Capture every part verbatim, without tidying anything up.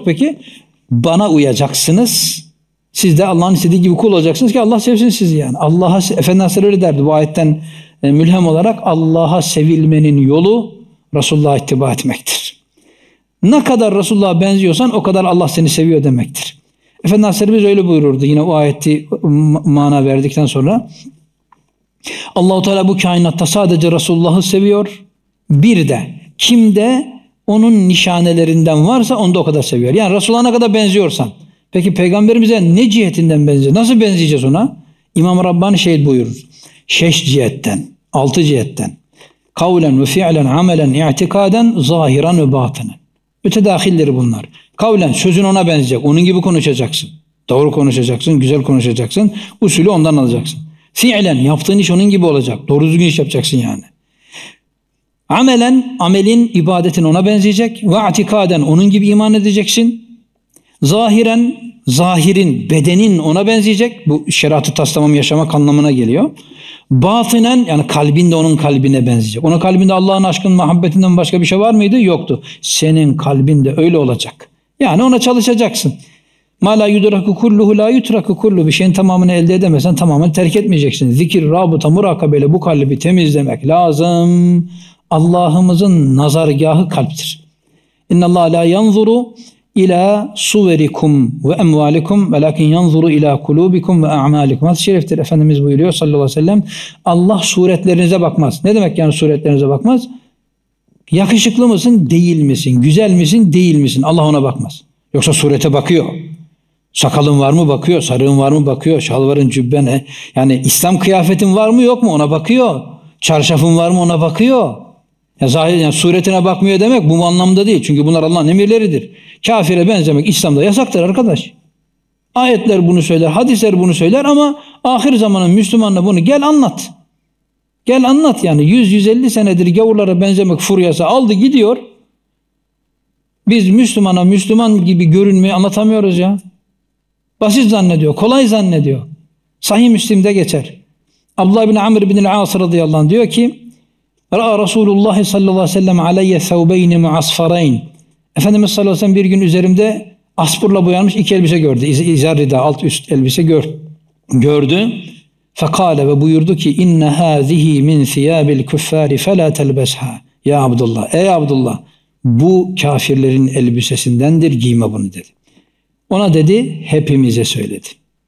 peki? Bana uyacaksınız. Siz de Allah'ın istediği gibi kul olacaksınız ki Allah sevsin sizi yani. Allah'a, Efendimiz öyle derdi bu ayetten e, mülhem olarak, Allah'a sevilmenin yolu Resulullah'a ittiba etmektir. Ne kadar Resulullah'a benziyorsan o kadar Allah seni seviyor demektir. Efendimiz öyle buyururdu yine o ayeti mana verdikten sonra. Allah-u Teala bu kainatta sadece Resulullah'ı seviyor. Bir de kimde onun nişanelerinden varsa onu da o kadar seviyor. Yani Resulullah'a ne kadar benziyorsan. Peki Peygamberimize ne cihetinden benziyor? Nasıl benzeyeceğiz ona? İmam Rabbani şey buyurur. Şeş cihetten, altı cihetten. Kavlen ve fi'len, amelen, i'tikaden, zahiran ve batınen. Mütedahilleri bunlar. Kavlen, sözün ona benzeyecek. Onun gibi konuşacaksın. Doğru konuşacaksın, güzel konuşacaksın. Usulü ondan alacaksın. Fi'len, yaptığın iş onun gibi olacak. Doğru düzgün iş yapacaksın yani. Amelen, amelin, ibadetin ona benzeyecek. Ve i'tikaden, onun gibi iman edeceksin. Zahiren, zahirin, bedenin ona benzeyecek. Bu şeriatı taslamam yaşamak anlamına geliyor. Batınen, yani kalbin de onun kalbine benzeyecek. Onun kalbinde Allah'ın aşkının, muhabbetinden başka bir şey var mıydı? Yoktu. Senin kalbinde öyle olacak. Yani ona çalışacaksın. Ma la yudraku kulluhu la yutraku kullu. Bir şeyin tamamını elde edemezsen tamamen terk etmeyeceksin. Zikir, rabıta, murakabeyle bu kalbi temizlemek lazım. Allah'ımızın nazargahı kalptir. İnna Allah la yanzuru ila suverikum ve emvalikum velakin yanzuru ila kulubikum ve a'malikum. Hadis-i şeriftir. Efendimiz buyuruyor sallallahu aleyhi ve sellem. Allah suretlerinize bakmaz. Ne demek yani suretlerinize bakmaz? Yakışıklı mısın, değil misin? Güzel misin, değil misin? Allah ona bakmaz. Yoksa surete bakıyor. Sakalın var mı bakıyor, sarığın var mı bakıyor, şalvarın, cübbene. Yani İslam kıyafetin var mı yok mu ona bakıyor. Çarşafın var mı ona bakıyor. Ya zahir, yani suretine bakmıyor demek bu anlamda değil. Çünkü bunlar Allah'ın emirleridir. Kafire benzemek İslam'da yasaktır arkadaş. Ayetler bunu söyler, hadisler bunu söyler ama ahir zamanın Müslümanına bunu gel anlat. Gel anlat yani. yüz yüz elli senedir gavurlara benzemek furyası aldı gidiyor. Biz Müslümana Müslüman gibi görünmeyi anlatamıyoruz ya. Basit zannediyor, kolay zannediyor. Sahih Müslim'de geçer. Abdullah bin Amr bin el-As radıyallahu anh diyor ki Ra'a Resulullah sallallahu aleyhi ve sellem aleyye thawbeyni muasfarayn. Efendimiz sallallahu aleyhi ve sellem bir gün üzerimde aspurla boyanmış iki elbise gördü. İzar rida, alt üst elbise gör, gördü. Fekale ve buyurdu ki inne hâzihi min thiyabil kuffari felâ telbesha. Ya Abdullah, ey Abdullah bu kafirlerin elbisesindendir, giyme bunu dedi. Ona dedi hepimize söyledi.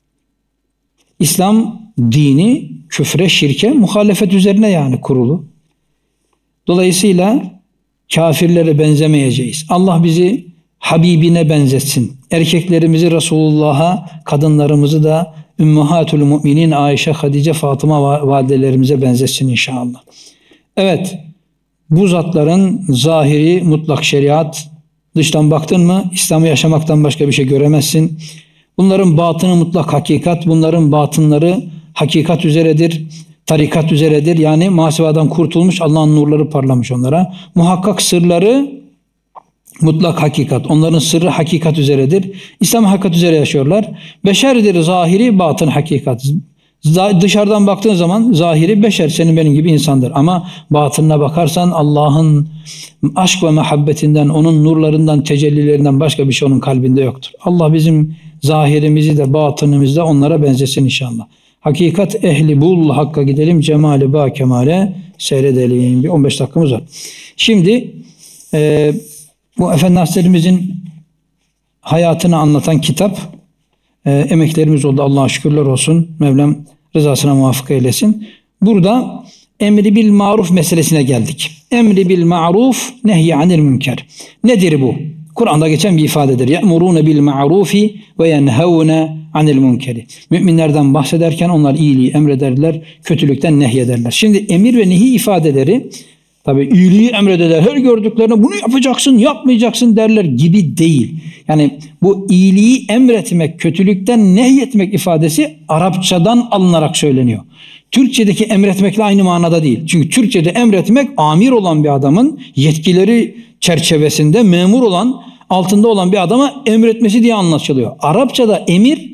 İslam dini küfre, şirke, muhalefet üzerine yani kurulu. Dolayısıyla kafirlere benzemeyeceğiz. Allah bizi Habibine benzetsin. Erkeklerimizi Resulullah'a, kadınlarımızı da Ümmahatul Müminin Ayşe, Hadice, Fatıma validelerimize benzetsin inşallah. Evet, bu zatların zahiri mutlak şeriat, dıştan baktın mı İslam'ı yaşamaktan başka bir şey göremezsin. Bunların batını mutlak hakikat, bunların batınları hakikat üzeredir, tarikat üzeredir. Yani masivadan kurtulmuş, Allah'ın nurları parlamış onlara. Muhakkak sırları mutlak hakikat. Onların sırrı hakikat üzeredir. İslam hakikat üzere yaşıyorlar. Beşerdir zahiri, batın hakikat. Dışarıdan baktığın zaman zahiri beşer, senin benim gibi insandır. Ama batınına bakarsan Allah'ın aşk ve muhabbetinden, onun nurlarından, tecellilerinden başka bir şey onun kalbinde yoktur. Allah bizim zahirimizi de batınımızı da onlara benzesin inşallah. Hakikat ehli bul, hakka gidelim, cemali ba kemale seyredelim. Bir on beş dakikamız var. Şimdi e, bu Efendi Hazretlerimizin hayatını anlatan kitap, e, emeklerimiz oldu. Allah'a şükürler olsun. Mevlam rızasına muvaffak eylesin. Burada emri bil maruf meselesine geldik. Emri bil maruf nehy anil münker. Nedir bu? Kur'an'da geçen bir ifadedir. Ye'murune bil ma'rufi ve yenhevne anil münkeri. Müminlerden bahsederken onlar iyiliği emrederler, kötülükten nehyederler. Şimdi emir ve nehi ifadeleri tabii iyiliği emrederler. Her gördüklerine bunu yapacaksın, yapmayacaksın derler gibi değil. Yani bu iyiliği emretmek, kötülükten nehyetmek ifadesi Arapçadan alınarak söyleniyor. Türkçedeki emretmekle aynı manada değil. Çünkü Türkçede emretmek amir olan bir adamın yetkileri çerçevesinde memur olan, altında olan bir adama emretmesi diye anlaşılıyor. Arapçada emir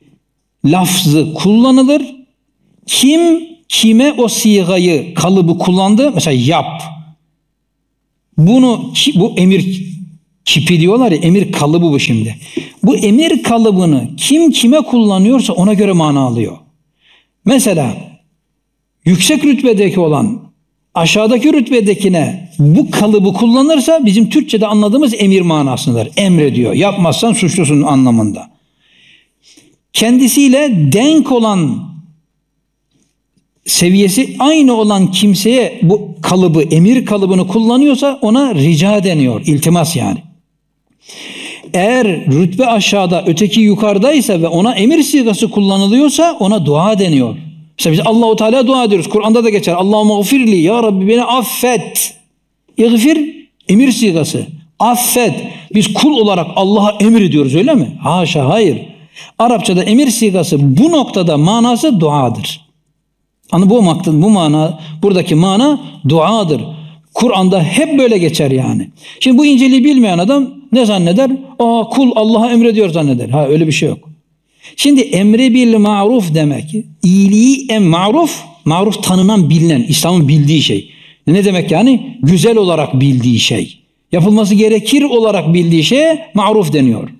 lafzı kullanılır. Kim kime o sigayı, kalıbı kullandı? Mesela yap. Bunu bu emir Kipi diyorlar ya, emir kalıbı bu şimdi. Bu emir kalıbını kim kime kullanıyorsa ona göre mana alıyor. Mesela yüksek rütbedeki olan aşağıdaki rütbedekine bu kalıbı kullanırsa bizim Türkçe'de anladığımız emir manasındadır. Emrediyor. Yapmazsan suçlusun anlamında. Kendisiyle denk olan, seviyesi aynı olan kimseye bu kalıbı, emir kalıbını kullanıyorsa ona rica deniyor. İltimas yani. Eğer rütbe aşağıda, öteki yukarıdaysa ve ona emir sigası kullanılıyorsa ona dua deniyor. Mesela biz Allahu Teala dua ediyoruz. Kur'an'da da geçer. Allahümme gfirli, ya Rabbi beni affet. İgfir emir sigası. Affet. Biz kul olarak Allah'a emir ediyoruz, öyle mi? Haşa, hayır. Arapçada emir sigası bu noktada manası duadır. Hani bu maktan, bu mana, buradaki mana duadır. Kur'an'da hep böyle geçer yani. Şimdi bu inceliği bilmeyen adam ne zanneder? Aa, kul Allah'a emrediyor zanneder. Ha, öyle bir şey yok. Şimdi emri bil maruf demek. İyiliği em maruf, maruf tanınan, bilinen, İslam'ın bildiği şey. Ne demek yani? Güzel olarak bildiği şey. Yapılması gerekir olarak bildiği şeye maruf deniyor.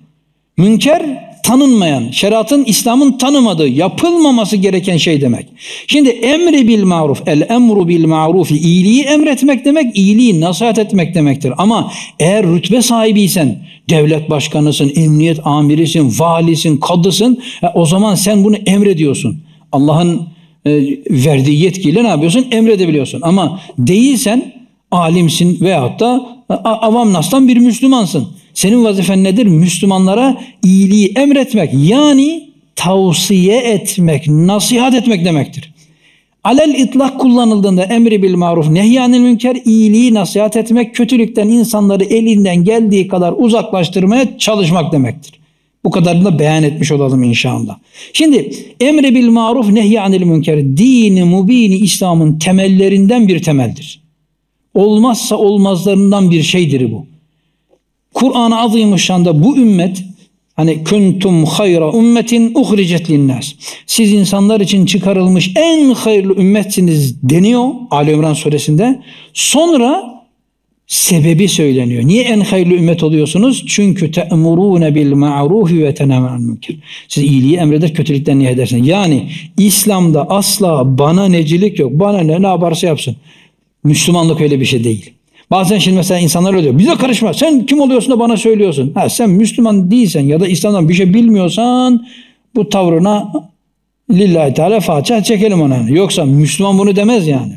Münker tanınmayan, şeriatın, İslam'ın tanımadığı, yapılmaması gereken şey demek. Şimdi emri bil maruf, el emru bil marufi, iyiliği emretmek demek, iyiliği nasihat etmek demektir. Ama eğer rütbe sahibiysen, devlet başkanısın, emniyet amirisin, valisin, kadısın, o zaman sen bunu emrediyorsun. Allah'ın e, verdiği yetkiyle ne yapıyorsun? Emredebiliyorsun. Ama değilsen, alimsin veyahut da avam nastan bir Müslümansın. Senin vazifen nedir? Müslümanlara iyiliği emretmek, yani tavsiye etmek, nasihat etmek demektir. Alel itlak kullanıldığında emri bil maruf nehyanil münker, iyiliği nasihat etmek, kötülükten insanları elinden geldiği kadar uzaklaştırmaya çalışmak demektir. Bu kadarını da beyan etmiş olalım inşallah. Şimdi emri bil maruf nehyanil münker, dini mubini İslam'ın temellerinden bir temeldir. Olmazsa olmazlarından bir şeydir bu. Kur'an-ı Azimüşşan'da bu ümmet, hani kuntum hayra ümmetin uhricet linnas, siz insanlar için çıkarılmış en hayırlı ümmetsiniz deniyor Ali İmran suresinde. Sonra sebebi söyleniyor. Niye en hayırlı ümmet oluyorsunuz? Çünkü te'murune bil ma'rufi ve tenevâ'nil münker. Siz iyiliği emreder, kötülükten nehyedersiniz. Yani İslam'da asla bana necilik yok. Bana ne, ne yaparsa yapsın. Müslümanlık öyle bir şey değil. Bazen şimdi mesela insanlar öyle diyor. Bize karışma. Sen kim oluyorsun da bana söylüyorsun? Ha, sen Müslüman değilsen ya da İslam'dan bir şey bilmiyorsan bu tavrına lillahi teala Fatiha çekelim ona. Yoksa Müslüman bunu demez yani.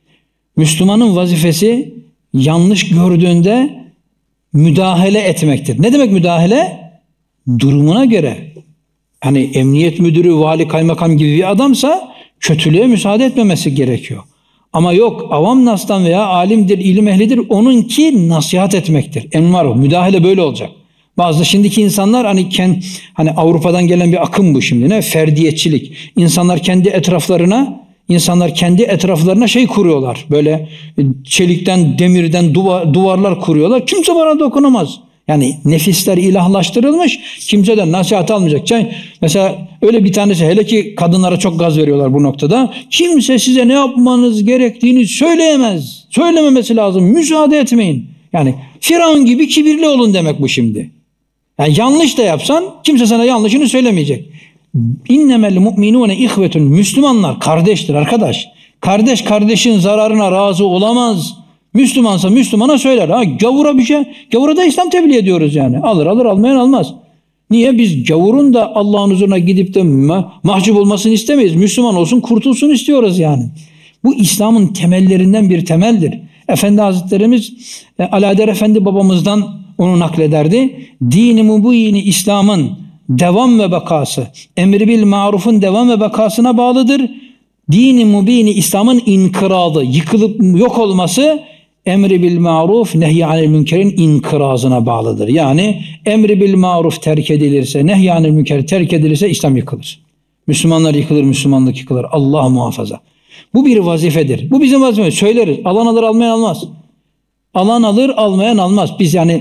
Müslümanın vazifesi yanlış gördüğünde müdahale etmektir. Ne demek müdahale? Durumuna göre. Hani emniyet müdürü, vali, kaymakam gibi bir adamsa kötülüğe müsaade etmemesi gerekiyor. Ama yok, avam nastan veya alimdir, ilim ehlidir, onunki nasihat etmektir. Envar o, müdahale böyle olacak. Bazı şimdiki insanlar hani kend, hani Avrupa'dan gelen bir akım bu şimdi, ne? Ferdiyetçilik. İnsanlar kendi etraflarına, insanlar kendi etraflarına şey kuruyorlar. Böyle çelikten, demirden duvar, duvarlar kuruyorlar. Kimse bana dokunamaz. Yani nefisler ilahlaştırılmış, kimseden nasihat almayacak. Mesela öyle bir tanesi, hele ki kadınlara çok gaz veriyorlar bu noktada. Kimse size ne yapmanız gerektiğini söyleyemez. Söylememesi lazım. Müsaade etmeyin. Yani Firavun gibi kibirli olun demek bu şimdi. Yani yanlış da yapsan kimse sana yanlışını söylemeyecek. İnnemel mu'minune ihvetun. Müslümanlar kardeştir arkadaş. Kardeş kardeşin zararına razı olamaz. Müslümansa Müslümana söyler. Ha, gavura bir şey, gavura da İslam tebliğ ediyoruz yani. Alır alır, almayan almaz. Niye? Biz gavurun da Allah'ın huzuruna gidip de ma- mahcup olmasını istemeyiz. Müslüman olsun, kurtulsun istiyoruz yani. Bu İslam'ın temellerinden bir temeldir. Efendi Hazretlerimiz e, Alaeddin Efendi babamızdan onu naklederdi. Dini mubini İslam'ın devam ve bekası, emri bil marufun devam ve bekasına bağlıdır. Dini mubini İslam'ın inkıradı, yıkılıp yok olması emri bil maruf nehyanil münkerin inkırazına bağlıdır. Yani emri bil maruf terk edilirse, nehyanil münker terk edilirse İslam yıkılır. Müslümanlar yıkılır, Müslümanlık yıkılır. Allah muhafaza. Bu bir vazifedir. Bu bizim vazifemiz. Söyleriz. Alan alır, almayan almaz. Alan alır, almayan almaz. Biz yani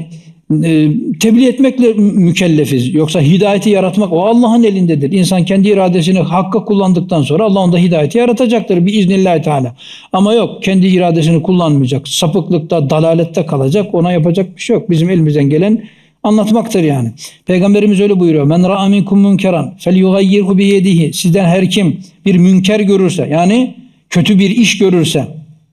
e, tebliğ etmekle mükellefiz. Yoksa hidayeti yaratmak o Allah'ın elindedir. İnsan kendi iradesini hakka kullandıktan sonra Allah onda hidayeti yaratacaktır biiznillahü teala. Ama yok, kendi iradesini kullanmayacak. Sapıklıkta, dalalette kalacak. Ona yapacak bir şey yok. Bizim elimizden gelen anlatmaktır yani. Peygamberimiz öyle buyuruyor. Men ra'a minkum münkeran felyughayyirhu biyedihi. Sizden her kim bir münker görürse, yani kötü bir iş görürse,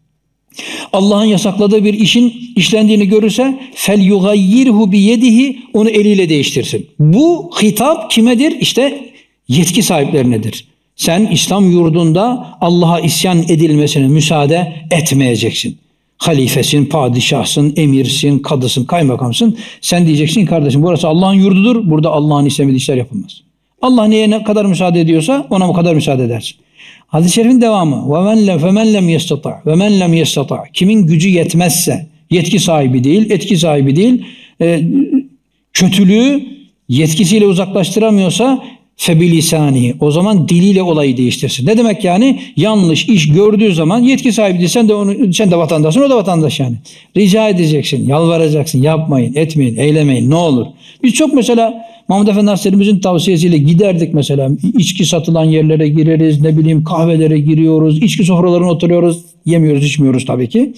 Allah'ın yasakladığı bir işin işlendiğini görürse felyughayyirhu biyedihi, onu eliyle değiştirsin. Bu hitap kimedir? İşte yetki sahiplerinedir. Sen İslam yurdunda Allah'a isyan edilmesine müsaade etmeyeceksin. Halifesin, padişahsın, emirsin, kadısın, kaymakamsın. Sen diyeceksin kardeşim, burası Allah'ın yurdudur. Burada Allah'ın istemediği işler yapılmaz. Allah neye ne kadar müsaade ediyorsa ona bu kadar müsaade edersin. Hadis-i şerifin devamı. Ve men lem femen lem yestata. Ve men lem yestata. Kimin gücü yetmezse, yetki sahibi değil, etki sahibi değil, e, kötülüğü yetkisiyle uzaklaştıramıyorsa febilisani. O zaman diliyle olayı değiştirsin. Ne demek yani? Yanlış iş gördüğü zaman yetki sahibi değil, sen de onu, sen de vatandaşsın, o da vatandaş yani. Rica edeceksin, yalvaracaksın, yapmayın, etmeyin, eylemeyin, ne olur. Biz çok mesela Mahmud Efendi Hazretlerimizin tavsiyesiyle giderdik mesela. İçki satılan yerlere gireriz, ne bileyim kahvelere giriyoruz, içki sofralarına oturuyoruz. Yemiyoruz, içmiyoruz tabii ki.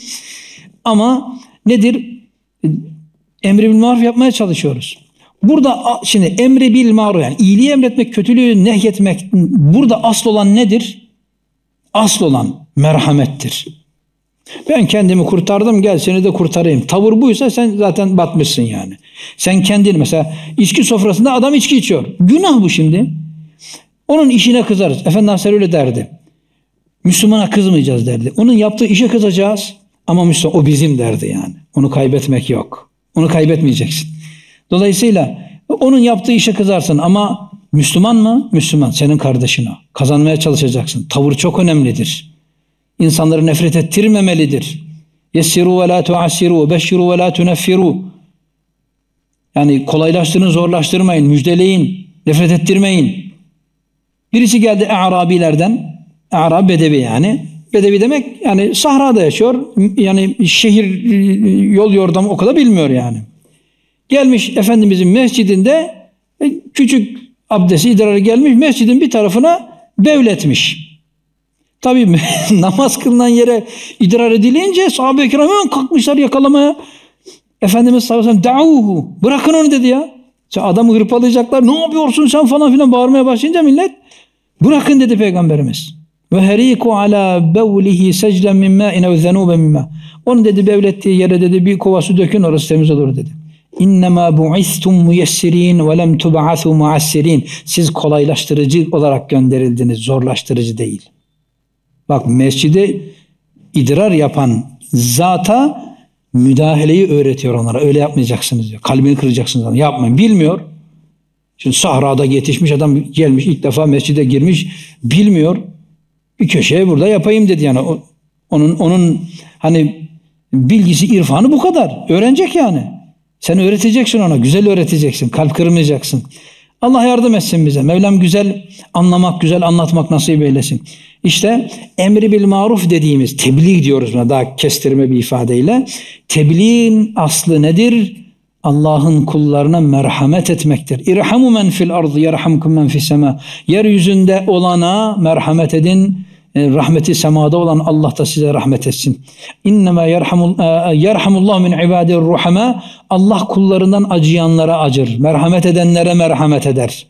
Ama nedir? Emri bil maruf yapmaya çalışıyoruz. Burada şimdi emri bil maruf, yani iyiliği emretmek, kötülüğü nehyetmek, burada asıl olan nedir? Asıl olan merhamettir. Ben kendimi kurtardım, gel seni de kurtarayım. Tavır buysa sen zaten batmışsın yani. Sen kendini, mesela içki sofrasında adam içki içiyor. Günah bu şimdi. Onun işine kızarız. Efendi Hazretleri öyle derdi. Müslümana kızmayacağız derdi. Onun yaptığı işe kızacağız ama Müslüman o bizim derdi yani. Onu kaybetmek yok. Onu kaybetmeyeceksin. Dolayısıyla onun yaptığı işe kızarsın ama Müslüman mı? Müslüman. Senin kardeşin o. Kazanmaya çalışacaksın. Tavır çok önemlidir. İnsanları nefret ettirmemelidir. Yessiru ve la tuassiru, beşşiru ve la tuneffiru. Yani kolaylaştırın, zorlaştırmayın, müjdeleyin, nefret ettirmeyin. Birisi geldi A'rabilerden, A'rab bedevi yani. Bedevi demek yani sahrada yaşıyor. Yani şehir yol yordam o kadar bilmiyor yani. Gelmiş Efendimizin mescidinde küçük abdesti idrarı gelmiş, mescidin bir tarafına bevletmiş. Tabii namaz kılınan yere idrar edilince sahabe-i kiram hemen kalkmışlar yakalamaya. Efendimiz sallallahu aleyhi ve sellem da'uhu, bırakın onu dedi ya. Adamı hırpalayacaklar, ne yapıyorsun sen falan filan bağırmaya başlayınca millet bırakın dedi Peygamberimiz. Ve heriku ala bevlihi seclen min ma'in ev zenuben min ma. Onu dedi bevlettiği yere dedi bir kova su dökün, orası temiz olur dedi. İnnemâ bu'istum muyessirin ve lem tub'asu muassirin. Siz kolaylaştırıcı olarak gönderildiniz, zorlaştırıcı değil. Bak, mescide idrar yapan zata müdahaleyi öğretiyor onlara. Öyle yapmayacaksınız diyor. Kalbini kıracaksınız. Yapmayın. Bilmiyor. Şimdi sahrada yetişmiş adam gelmiş, ilk defa mescide girmiş, bilmiyor. Bir köşeye burada yapayım dedi yani. O, onun onun hani bilgisi, irfanı bu kadar. Öğrenecek yani. Sen öğreteceksin ona. Güzel öğreteceksin. Kalp kırmayacaksın. Allah yardım etsin bize. Mevlam güzel anlamak, güzel anlatmak nasip eylesin. İşte emri bil maruf dediğimiz, tebliğ diyoruz buna daha kestirme bir ifadeyle. Tebliğin aslı nedir? Allah'ın kullarına merhamet etmektir. İrhamu men fil ardı yerhamkum men fis sema. Yeryüzünde olana merhamet edin. Rahmeti semada olan Allah da size rahmet etsin. İnnemâ yerhamullahu min ibadir ruhama. Allah kullarından acıyanlara acır. Merhamet edenlere merhamet eder.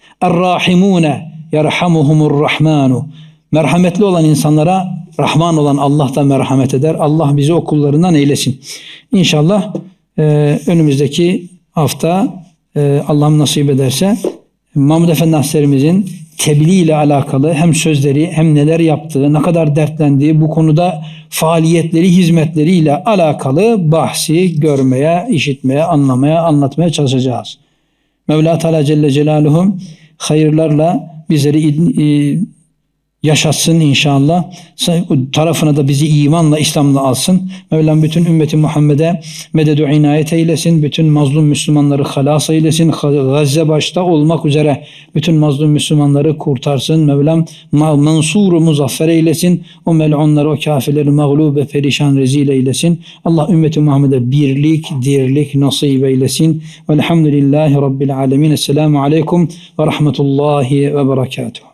Er-rahimune yerhamuhumur rahmanu. Merhametli olan insanlara Rahman olan Allah da merhamet eder. Allah bizi o kullarından eylesin. İnşallah e, önümüzdeki hafta e, Allah'ım nasip ederse Mahmud Efendi Hazretlerimizin tebliğ ile alakalı hem sözleri hem neler yaptığı, ne kadar dertlendiği, bu konuda faaliyetleri, hizmetleriyle alakalı bahsi görmeye, işitmeye, anlamaya, anlatmaya çalışacağız. Mevla Teala Celle Celaluhu hayırlarla bizleri yaşatsın inşallah. Tarafına da bizi imanla, İslam'la alsın. Mevlam bütün ümmeti Muhammed'e meded-ü inayet eylesin. Bütün mazlum Müslümanları halas eylesin. Gazze başta olmak üzere bütün mazlum Müslümanları kurtarsın. Mevlam mansuru muzaffer eylesin. O mel'unları, o kafirleri mağlube, perişan, rezil eylesin. Allah ümmeti Muhammed'e birlik, dirlik nasip eylesin. Velhamdülillahi Rabbil alemin. Esselamu aleyküm ve rahmetullahi ve berekatuhu.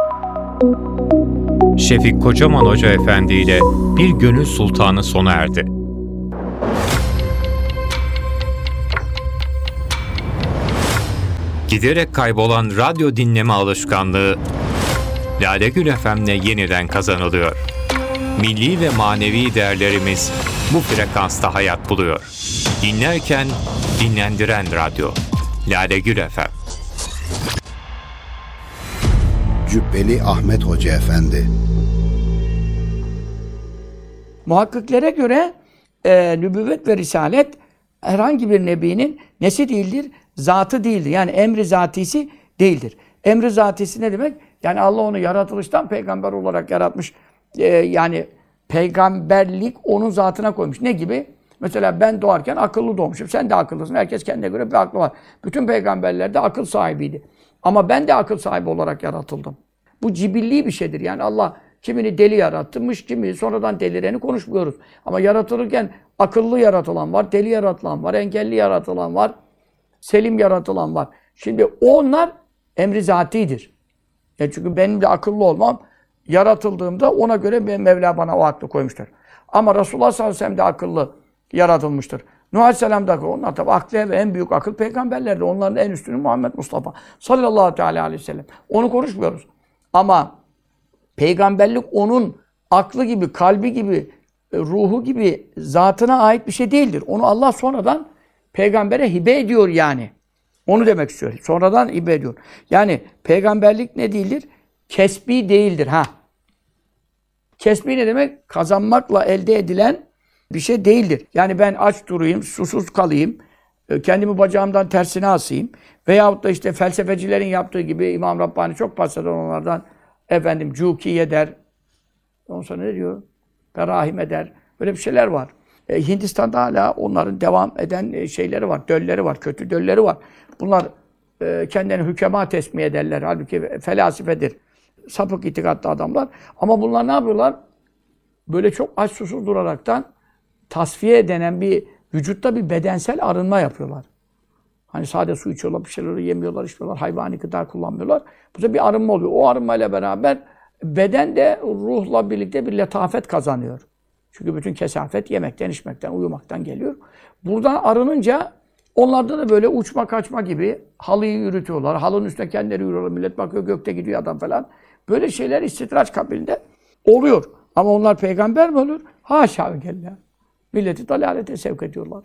Şefik Kocaman Hoca Efendi ile Bir Gönül Sultanı sona erdi. Giderek kaybolan radyo dinleme alışkanlığı Lalegül F M'le yeniden kazanılıyor. Milli ve manevi değerlerimiz bu frekansta hayat buluyor. Dinlerken dinlendiren radyo Lalegül F M. Cübbeli Ahmet Hoca Efendi. Muhakkiklere göre e, nübüvvet ve risalet herhangi bir nebinin nesi değildir? Zatı değildir. Yani emri zatisi değildir. Emri zatisi ne demek? Yani Allah onu yaratılıştan peygamber olarak yaratmış. E, yani peygamberlik onun zatına koymuş. Ne gibi? Mesela ben doğarken akıllı doğmuşum. Sen de akıllısın. Herkes kendine göre bir aklı var. Bütün peygamberler de akıl sahibiydi. Ama ben de akıl sahibi olarak yaratıldım. Bu cibilli bir şeydir. Yani Allah kimini deli yaratmış, kimi sonradan delireni konuşmuyoruz. Ama yaratılırken akıllı yaratılan var, deli yaratılan var, engelli yaratılan var, selim yaratılan var. Şimdi onlar emri zatidir. Ya çünkü benim de akıllı olmam, yaratıldığımda ona göre Mevla bana o aklı koymuştur. Ama Resulullah sallallahu aleyhi ve sellem de akıllı yaratılmıştır. Nuh aleyhisselam da akıllı. Onlar tabi aklı ve en büyük akıl peygamberlerdi. Onların en üstünü Muhammed Mustafa sallallahu teala aleyhi ve sellem. Onu konuşmuyoruz. Ama peygamberlik onun aklı gibi, kalbi gibi, ruhu gibi zatına ait bir şey değildir. Onu Allah sonradan peygambere hibe ediyor yani. Onu demek istiyor. Sonradan hibe ediyor. Yani peygamberlik ne değildir? Kesbi değildir. Ha. Kesbi ne demek? Kazanmakla elde edilen bir şey değildir. Yani ben aç durayım, susuz kalayım, kendimi bacağımdan tersine asayım veyahut da işte felsefecilerin yaptığı gibi İmam Rabbani çok bahseder onlardan. Efendim cukiye der. Ondan sonra ne diyor? Berahime der. Böyle bir şeyler var. E, Hindistan'da hala onların devam eden şeyleri var. Dölleri var. Kötü dölleri var. Bunlar e, kendilerini hükema tesmih ederler. Halbuki felasifedir. Sapık itikatlı adamlar. Ama bunlar ne yapıyorlar? Böyle çok aç susuz duraraktan tasfiye denen bir vücutta bir bedensel arınma yapıyorlar. Hani sade su içiyorlar, bir şeyleri yemiyorlar, içmiyorlar, hayvani gıda kullanmıyorlar. Bu da bir arınma oluyor. O arınmayla beraber beden de ruhla birlikte bir letafet kazanıyor. Çünkü bütün kesafet yemekten, içmekten, uyumaktan geliyor. Buradan arınınca onlarda da böyle uçma kaçma gibi halıyı yürütüyorlar. Halının üstüne kendileri yürüyorlar. Millet bakıyor gökte gidiyor adam falan. Böyle şeyler istidraç kabilinde oluyor. Ama onlar peygamber mi olur? Haşa ve kella. Milleti dalalete sevk ediyorlar.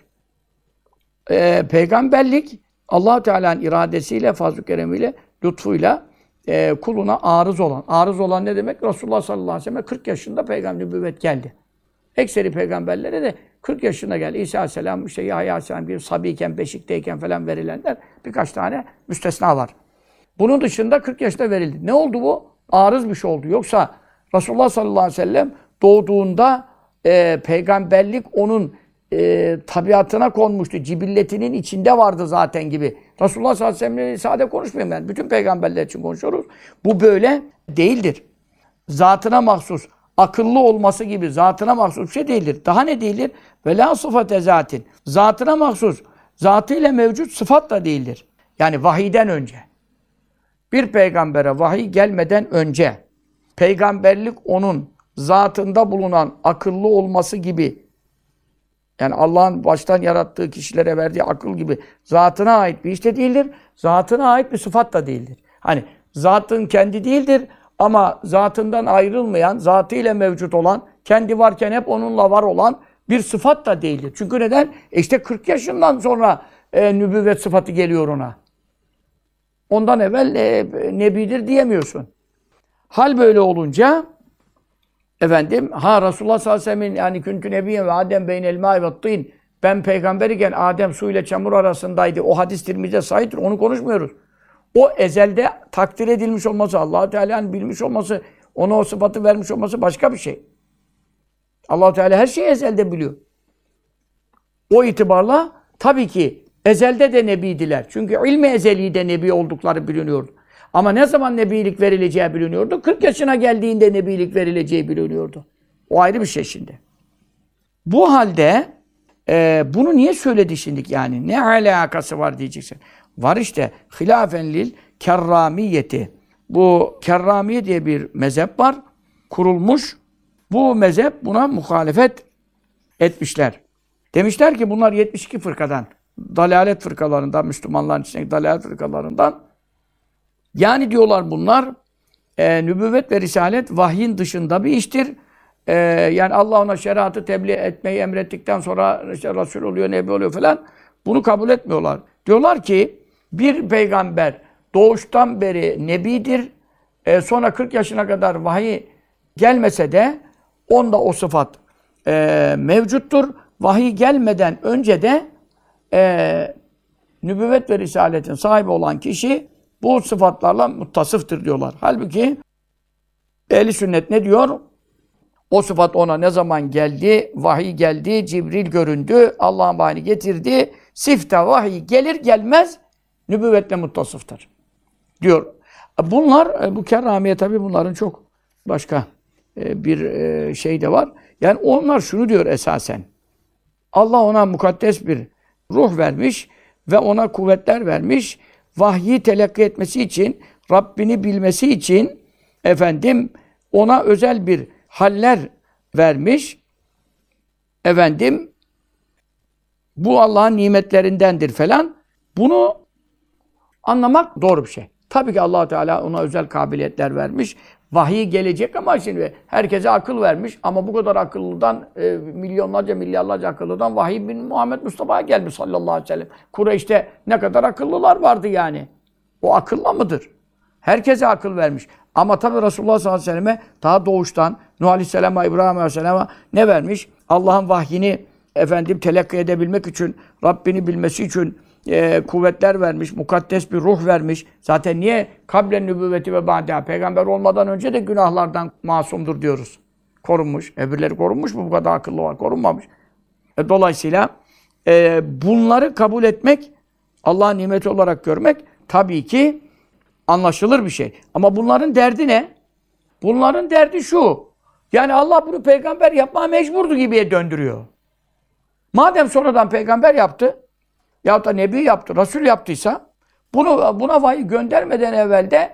Ee, peygamberlik Allah-u Teala'nın iradesiyle, fazl-ı keremiyle, lütfuyla e, kuluna arız olan. Arız olan ne demek? Resulullah sallallahu aleyhi ve sellem kırk yaşında peygamber nübüvvet geldi. Ekseri peygamberlere de kırk yaşına geldi. İsa aleyhisselam, işte Yahya aleyhisselam bir sabiyken, beşikteyken falan verilenler birkaç tane müstesna var. Bunun dışında kırk yaşında verildi. Ne oldu bu? Arız bir şey oldu. Yoksa Resulullah sallallahu aleyhi ve sellem doğduğunda e, peygamberlik onun e, tabiatına konmuştu. Cibilletinin içinde vardı zaten gibi. Resulullah sallallahu aleyhi ve sellem'le sade konuşmuyorum ben. Bütün peygamberler için konuşuyoruz. Bu böyle değildir. Zatına mahsus, akıllı olması gibi zatına mahsus bir şey değildir. Daha ne değildir? Ve la sıfate zatin. Zatına mahsus, zatıyla mevcut sıfat da değildir. Yani vahiyden önce. Bir peygambere vahiy gelmeden önce peygamberlik onun zatında bulunan akıllı olması gibi, yani Allah'ın baştan yarattığı kişilere verdiği akıl gibi zatına ait bir iş de değildir. Zatına ait bir sıfat da değildir. Hani zatın kendi değildir ama zatından ayrılmayan, zatıyla mevcut olan, kendi varken hep onunla var olan bir sıfat da değildir. Çünkü neden? E işte kırk yaşından sonra e, nübüvvet sıfatı geliyor ona. Ondan evvel e, nebidir diyemiyorsun. Hal böyle olunca efendim, ha Resulullah sallallahu aleyhi ve sellem'in yani küntü nebiyyen ve Adem beynel mâ'i ve tîn, ben peygamber iken Adem su ile çamur arasındaydı. O hadis Tirmizi'de sahihtir. Onu konuşmuyoruz. O ezelde takdir edilmiş olması, Allah-u Teala'nın bilmiş olması, Ona o sıfatı vermiş olması başka bir şey. Allah-u Teala her şeyi ezelde biliyor. O itibarla tabii ki ezelde de nebiydiler. Çünkü ilmi ezelide nebi oldukları biliniyordu. Ama ne zaman nebilik verileceği biliniyordu? kırk yaşına geldiğinde nebilik verileceği biliniyordu. O ayrı bir şey şimdi. Bu halde e, bunu niye söyledi şimdi yani? Ne alakası var diyeceksin. Var işte hilafen lil kerramiyeti. Bu kerramiye diye bir mezhep var. Kurulmuş. Bu mezhep buna muhalefet etmişler. Demişler ki bunlar yetmiş iki fırkadan, dalalet fırkalarından, Müslümanların içindeki dalalet fırkalarından. Yani diyorlar bunlar e, nübüvvet ve risalet vahyin dışında bir iştir. E, yani Allah ona şeriatı tebliğ etmeyi emrettikten sonra işte Resul oluyor, Nebi oluyor falan. Bunu kabul etmiyorlar. Diyorlar ki bir peygamber doğuştan beri nebidir. E, sonra kırk yaşına kadar vahiy gelmese de onda o sıfat e, mevcuttur. Vahiy gelmeden önce de e, nübüvvet ve risaletin sahibi olan kişi bu sıfatlarla muttasıftır diyorlar. Halbuki ehl-i sünnet ne diyor? O sıfat ona ne zaman geldi? Vahiy geldi, Cibril göründü, Allah'ın vahiyini getirdi. Sifte vahiy gelir gelmez nübüvvetle muttasıftır diyor. Bunlar, bu kerramiye tabii bunların çok başka bir şey de var. Yani onlar şunu diyor esasen. Allah ona mukaddes bir ruh vermiş ve ona kuvvetler vermiş. Vahyi telakki etmesi için, Rabbini bilmesi için efendim ona özel bir haller vermiş. Efendim bu Allah'ın nimetlerindendir falan. Bunu anlamak doğru bir şey. Tabii ki Allah Teala ona özel kabiliyetler vermiş. Vahiy gelecek ama şimdi herkese akıl vermiş. Ama bu kadar akıllıdan, e, milyonlarca, milyarlarca akıllıdan vahiy bin Muhammed Mustafa'ya gelmiş sallallahu aleyhi ve sellem. Kureyş'te ne kadar akıllılar vardı yani. O akılla mıdır? Herkese akıl vermiş. Ama tabii Resulullah sallallahu aleyhi ve selleme daha doğuştan Nuh aleyhisselam'a, İbrahim aleyhisselama ne vermiş? Allah'ın vahyini efendim telakki edebilmek için, Rabbini bilmesi için e, kuvvetler vermiş, mukaddes bir ruh vermiş. Zaten niye kablen nübüvveti ve ba'deha, peygamber olmadan önce de günahlardan masumdur diyoruz. Korunmuş. Öbürleri korunmuş mu? Bu kadar akıllı var. Korunmamış. E, dolayısıyla e, bunları kabul etmek, Allah'ın nimeti olarak görmek tabii ki anlaşılır bir şey. Ama bunların derdi ne? Bunların derdi şu. Yani Allah bunu peygamber yapmaya mecburdu gibiye döndürüyor. Madem sonradan peygamber yaptı, yahut da nebi yaptı, Resul yaptıysa, bunu buna vahiy göndermeden evvel de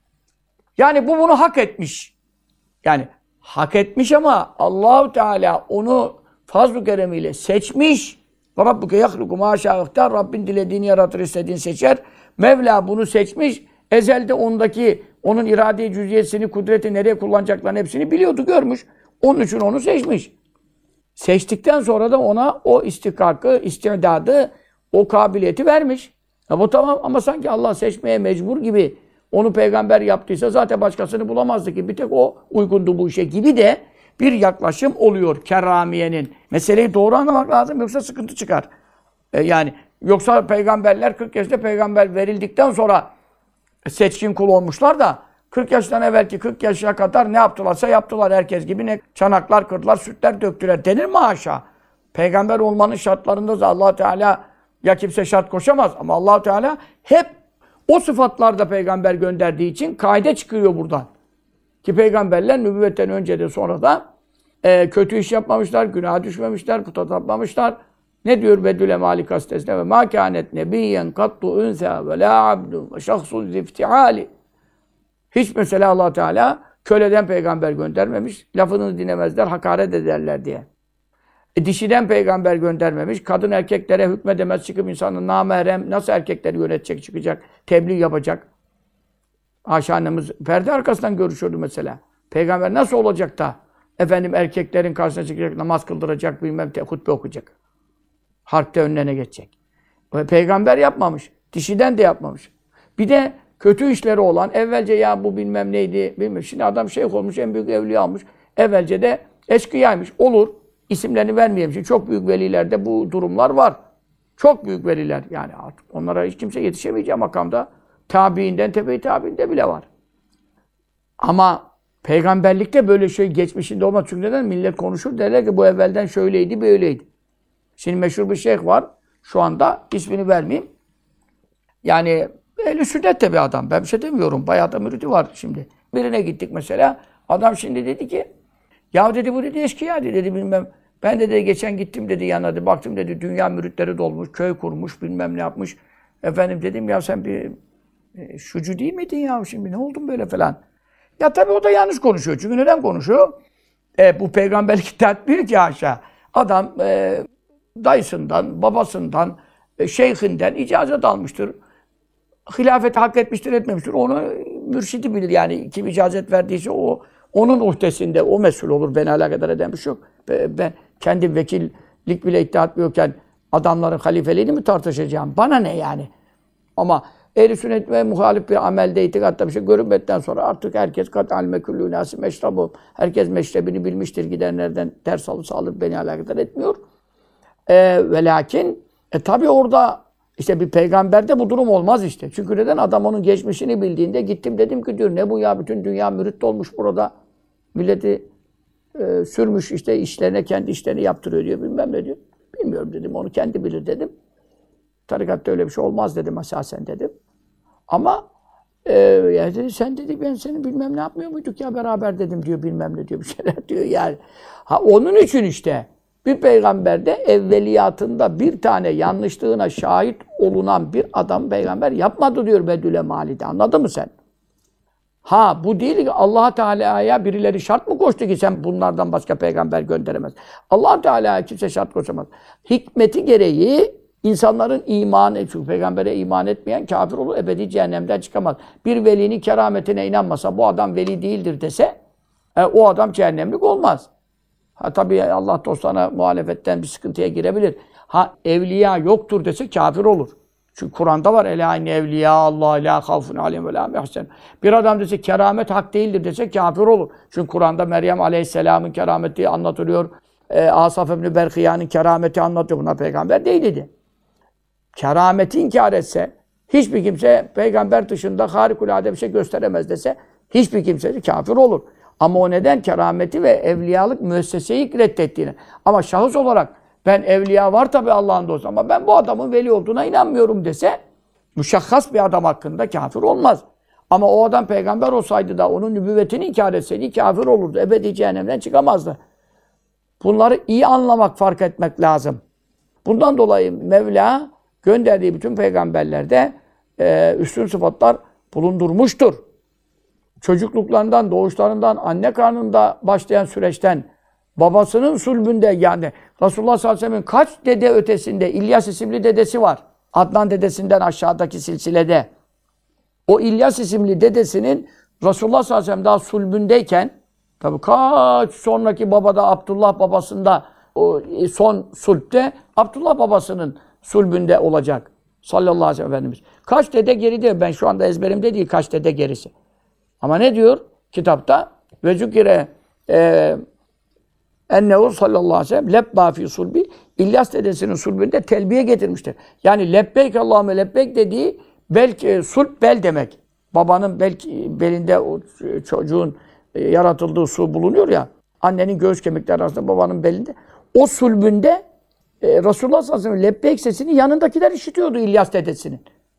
yani bu bunu hak etmiş. Yani hak etmiş ama Allahu Teala onu fazl-ı keremiyle seçmiş. Rabbuke yahluku ma şâ ihtar. Rabbin dilediğini yaratır, istediğini seçer. Mevla bunu seçmiş. Ezelde ondaki onun irade-i cüz'iyesini, kudreti nereye kullanacaklarını hepsini biliyordu, görmüş. Onun için onu seçmiş. Seçtikten sonra da ona o istihkakı, istidadı, o kabiliyeti vermiş. Ya bu tamam ama sanki Allah seçmeye mecbur gibi onu peygamber yaptıysa zaten başkasını bulamazdı ki. Bir tek o uygundu bu işe gibi de bir yaklaşım oluyor kerramiyenin. Meseleyi doğru anlamak lazım yoksa sıkıntı çıkar. E yani yoksa peygamberler kırk yaşında peygamber verildikten sonra seçkin kul olmuşlar da kırk yaştan evvelki kırk yaşına kadar ne yaptılarsa yaptılar herkes gibi. Ne çanaklar kırdılar, sütler döktüler denir mi haşa? Peygamber olmanın şartlarında da Allah Teala ya kimse şart koşamaz ama Allah Teala hep o sıfatlarda peygamber gönderdiği için kaide çıkıyor buradan. Ki peygamberler nübüvvetten önce de sonra da e, kötü iş yapmamışlar, günaha düşmemişler, puta tapmamışlar. Ne diyor Bedül Malik Gazetesi'nde? Ve mâ kânet nebiyyen kattu ünsâ ve lâ abdun ve şahsun ziftiâli. Hiç mesela Allah Teala köleden peygamber göndermemiş, lafını dinlemezler, hakaret ederler diye. E, dişiden peygamber göndermemiş, kadın erkeklere hükmedemez, çıkıp insanın namahrem nasıl erkekleri yönetecek, çıkacak, tebliğ yapacak. Ayşe annemiz perde arkasından görüşüyordu mesela. Peygamber nasıl olacak da efendim erkeklerin karşısına çıkacak, namaz kıldıracak, bilmem hutbe okuyacak. Harpte önlerine geçecek. Ve peygamber yapmamış. Dişiden de yapmamış. Bir de kötü işleri olan, evvelce ya bu bilmem neydi, bilmem. Şimdi adam şeyh olmuş, en büyük evliya olmuş. Evvelce de eşkıyaymış. Olur. İsimlerini vermeyeyim. Şimdi çok büyük velilerde bu durumlar var. Çok büyük veliler. Yani artık onlara hiç kimse yetişemeyeceği makamda. Tabiinden, tebe-i tabiinde bile var. Ama Peygamberlikte böyle şey geçmişinde olmaz. Çünkü neden? Millet konuşur derler ki bu evvelden şöyleydi, böyleydi. Şimdi meşhur bir şeyh var. Şu anda ismini vermeyeyim. Yani ehl-i sünnet de bir adam. Ben bir şey demiyorum. Bayağı da müridi var şimdi. Birine gittik mesela. Adam şimdi dedi ki ya dedi bu dedi eşkıya dedi bilmem. Ben de dedi geçen gittim dedi yanına dedi. Baktım dedi dünya müritleri dolmuş. Köy kurmuş bilmem ne yapmış. Efendim dedim ya sen bir e, şucu değil miydin ya şimdi ne oldun böyle falan. Ya tabii o da yanlış konuşuyor. Çünkü neden konuşuyor? E, bu peygamberlik iddia etmiyor ki aşağı. Adam e, dayısından, babasından, e, şeyhinden icazet almıştır. Hilafeti hak etmiştir, etmemiştir. Onu mürşidi bilir yani. Kim icazet verdiyse o onun uhdesinde, o mesul olur. Beni alakadar eden bir şey yok. Ben kendi vekillik bile iddia etmiyorken adamların halifeliğini mi tartışacağım? Bana ne yani? Ama ehl-i sünnet ve muhalif bir amelde, itikatta bir şey görünmedikten sonra artık herkes kat alime küllü nâsi meşrabu. Herkes meşrebini bilmiştir. Gidenlerden ders alırsa alır, beni alakadar etmiyor. Ee, ve lakin e, tabi orada işte bir peygamberde bu durum olmaz işte. Çünkü neden? Adam onun geçmişini bildiğinde gittim dedim ki diyor ne bu ya bütün dünya mürit olmuş burada. Milleti e, sürmüş işte işlerine kendi işlerini yaptırıyor diyor bilmem ne diyor. Bilmiyorum dedim onu kendi bilir dedim. Tarikatta öyle bir şey olmaz dedim esasen dedim. Ama e, ya dedi, sen dedi ben seni bilmem ne yapmıyor muyduk ya beraber dedim diyor bilmem ne diyor bir şeyler diyor yani. Ha onun için işte bir peygamberde evveliyatında bir tane yanlışlığına şahit olunan bir adam peygamber yapmadı diyor Bedül Mali'de. Anladın mı sen? Ha bu değil ki Allah Teala'ya birileri şart mı koştu ki sen bunlardan başka peygamber gönderemez. Allah Teala'ya kimse şart koşamaz. Hikmeti gereği insanların imanı, çünkü peygambere iman etmeyen kafir olur, ebedi cehennemden çıkamaz. Bir velinin kerametine inanmasa bu adam veli değildir dese e, o adam cehennemlik olmaz. Ha tabii Allah dostlarına muhalefetten bir sıkıntıya girebilir. Ha evliya yoktur dese kafir olur. Çünkü Kur'an'da var elâ inne evliya Allah la havfun aleyhim ve la yahzen. Bir adam dese keramet hak değildir dese kafir olur. Çünkü Kur'an'da Meryem Aleyhisselam'ın kerameti anlatılıyor. E, Asaf ibn Berkıya'nın kerameti anlatıyor. Buna peygamber değil dedi. Kerameti inkar etse hiçbir kimse peygamber dışında harikulade bir şey gösteremez dese hiçbir kimse de kafir olur. Ama o neden? Kerameti ve evliyalık müesseseyi reddettiğini. Ama şahıs olarak ben evliya var tabii Allah'ın dostu ama ben bu adamın veli olduğuna inanmıyorum dese müşahhas bir adam hakkında kafir olmaz. Ama o adam peygamber olsaydı da onun nübüvvetini inkar etseydi kafir olurdu. Ebedi cehennemden çıkamazdı. Bunları iyi anlamak, fark etmek lazım. Bundan dolayı Mevla gönderdiği bütün peygamberlerde e, üstün sıfatlar bulundurmuştur. Çocukluklarından, doğuşlarından, anne karnında başlayan süreçten, babasının sulbünde yani Resulullah sallallahu aleyhi ve sellem'in kaç dede ötesinde İlyas isimli dedesi var. Adnan dedesinden aşağıdaki silsilede. O İlyas isimli dedesinin Resulullah sallallahu aleyhi ve sellem daha sulbündeyken, tabii kaç sonraki babada Abdullah babasında o son sulpte Abdullah babasının sulbünde olacak. Sallallahu aleyhi ve sellem Efendimiz. Kaç dede geride? Ben şu anda ezberimde değil kaç dede gerisi. Ama ne diyor kitapta? Ve zükire e, ennehu sallallahu aleyhi ve sellem lebba fi sulbi İlyas dedesinin sulbünde telbiye getirmiştir. Yani lebbeyk Allahümme lebbeyk dediği belki sulp bel demek. Babanın belki belinde o çocuğun e, yaratıldığı su bulunuyor ya. Annenin göğüs kemikleri arasında babanın belinde. O sulbünde e, Resulullah sallallahu aleyhi ve sellem lebbeyk sesini yanındakiler işitiyordu İlyas dedesinin.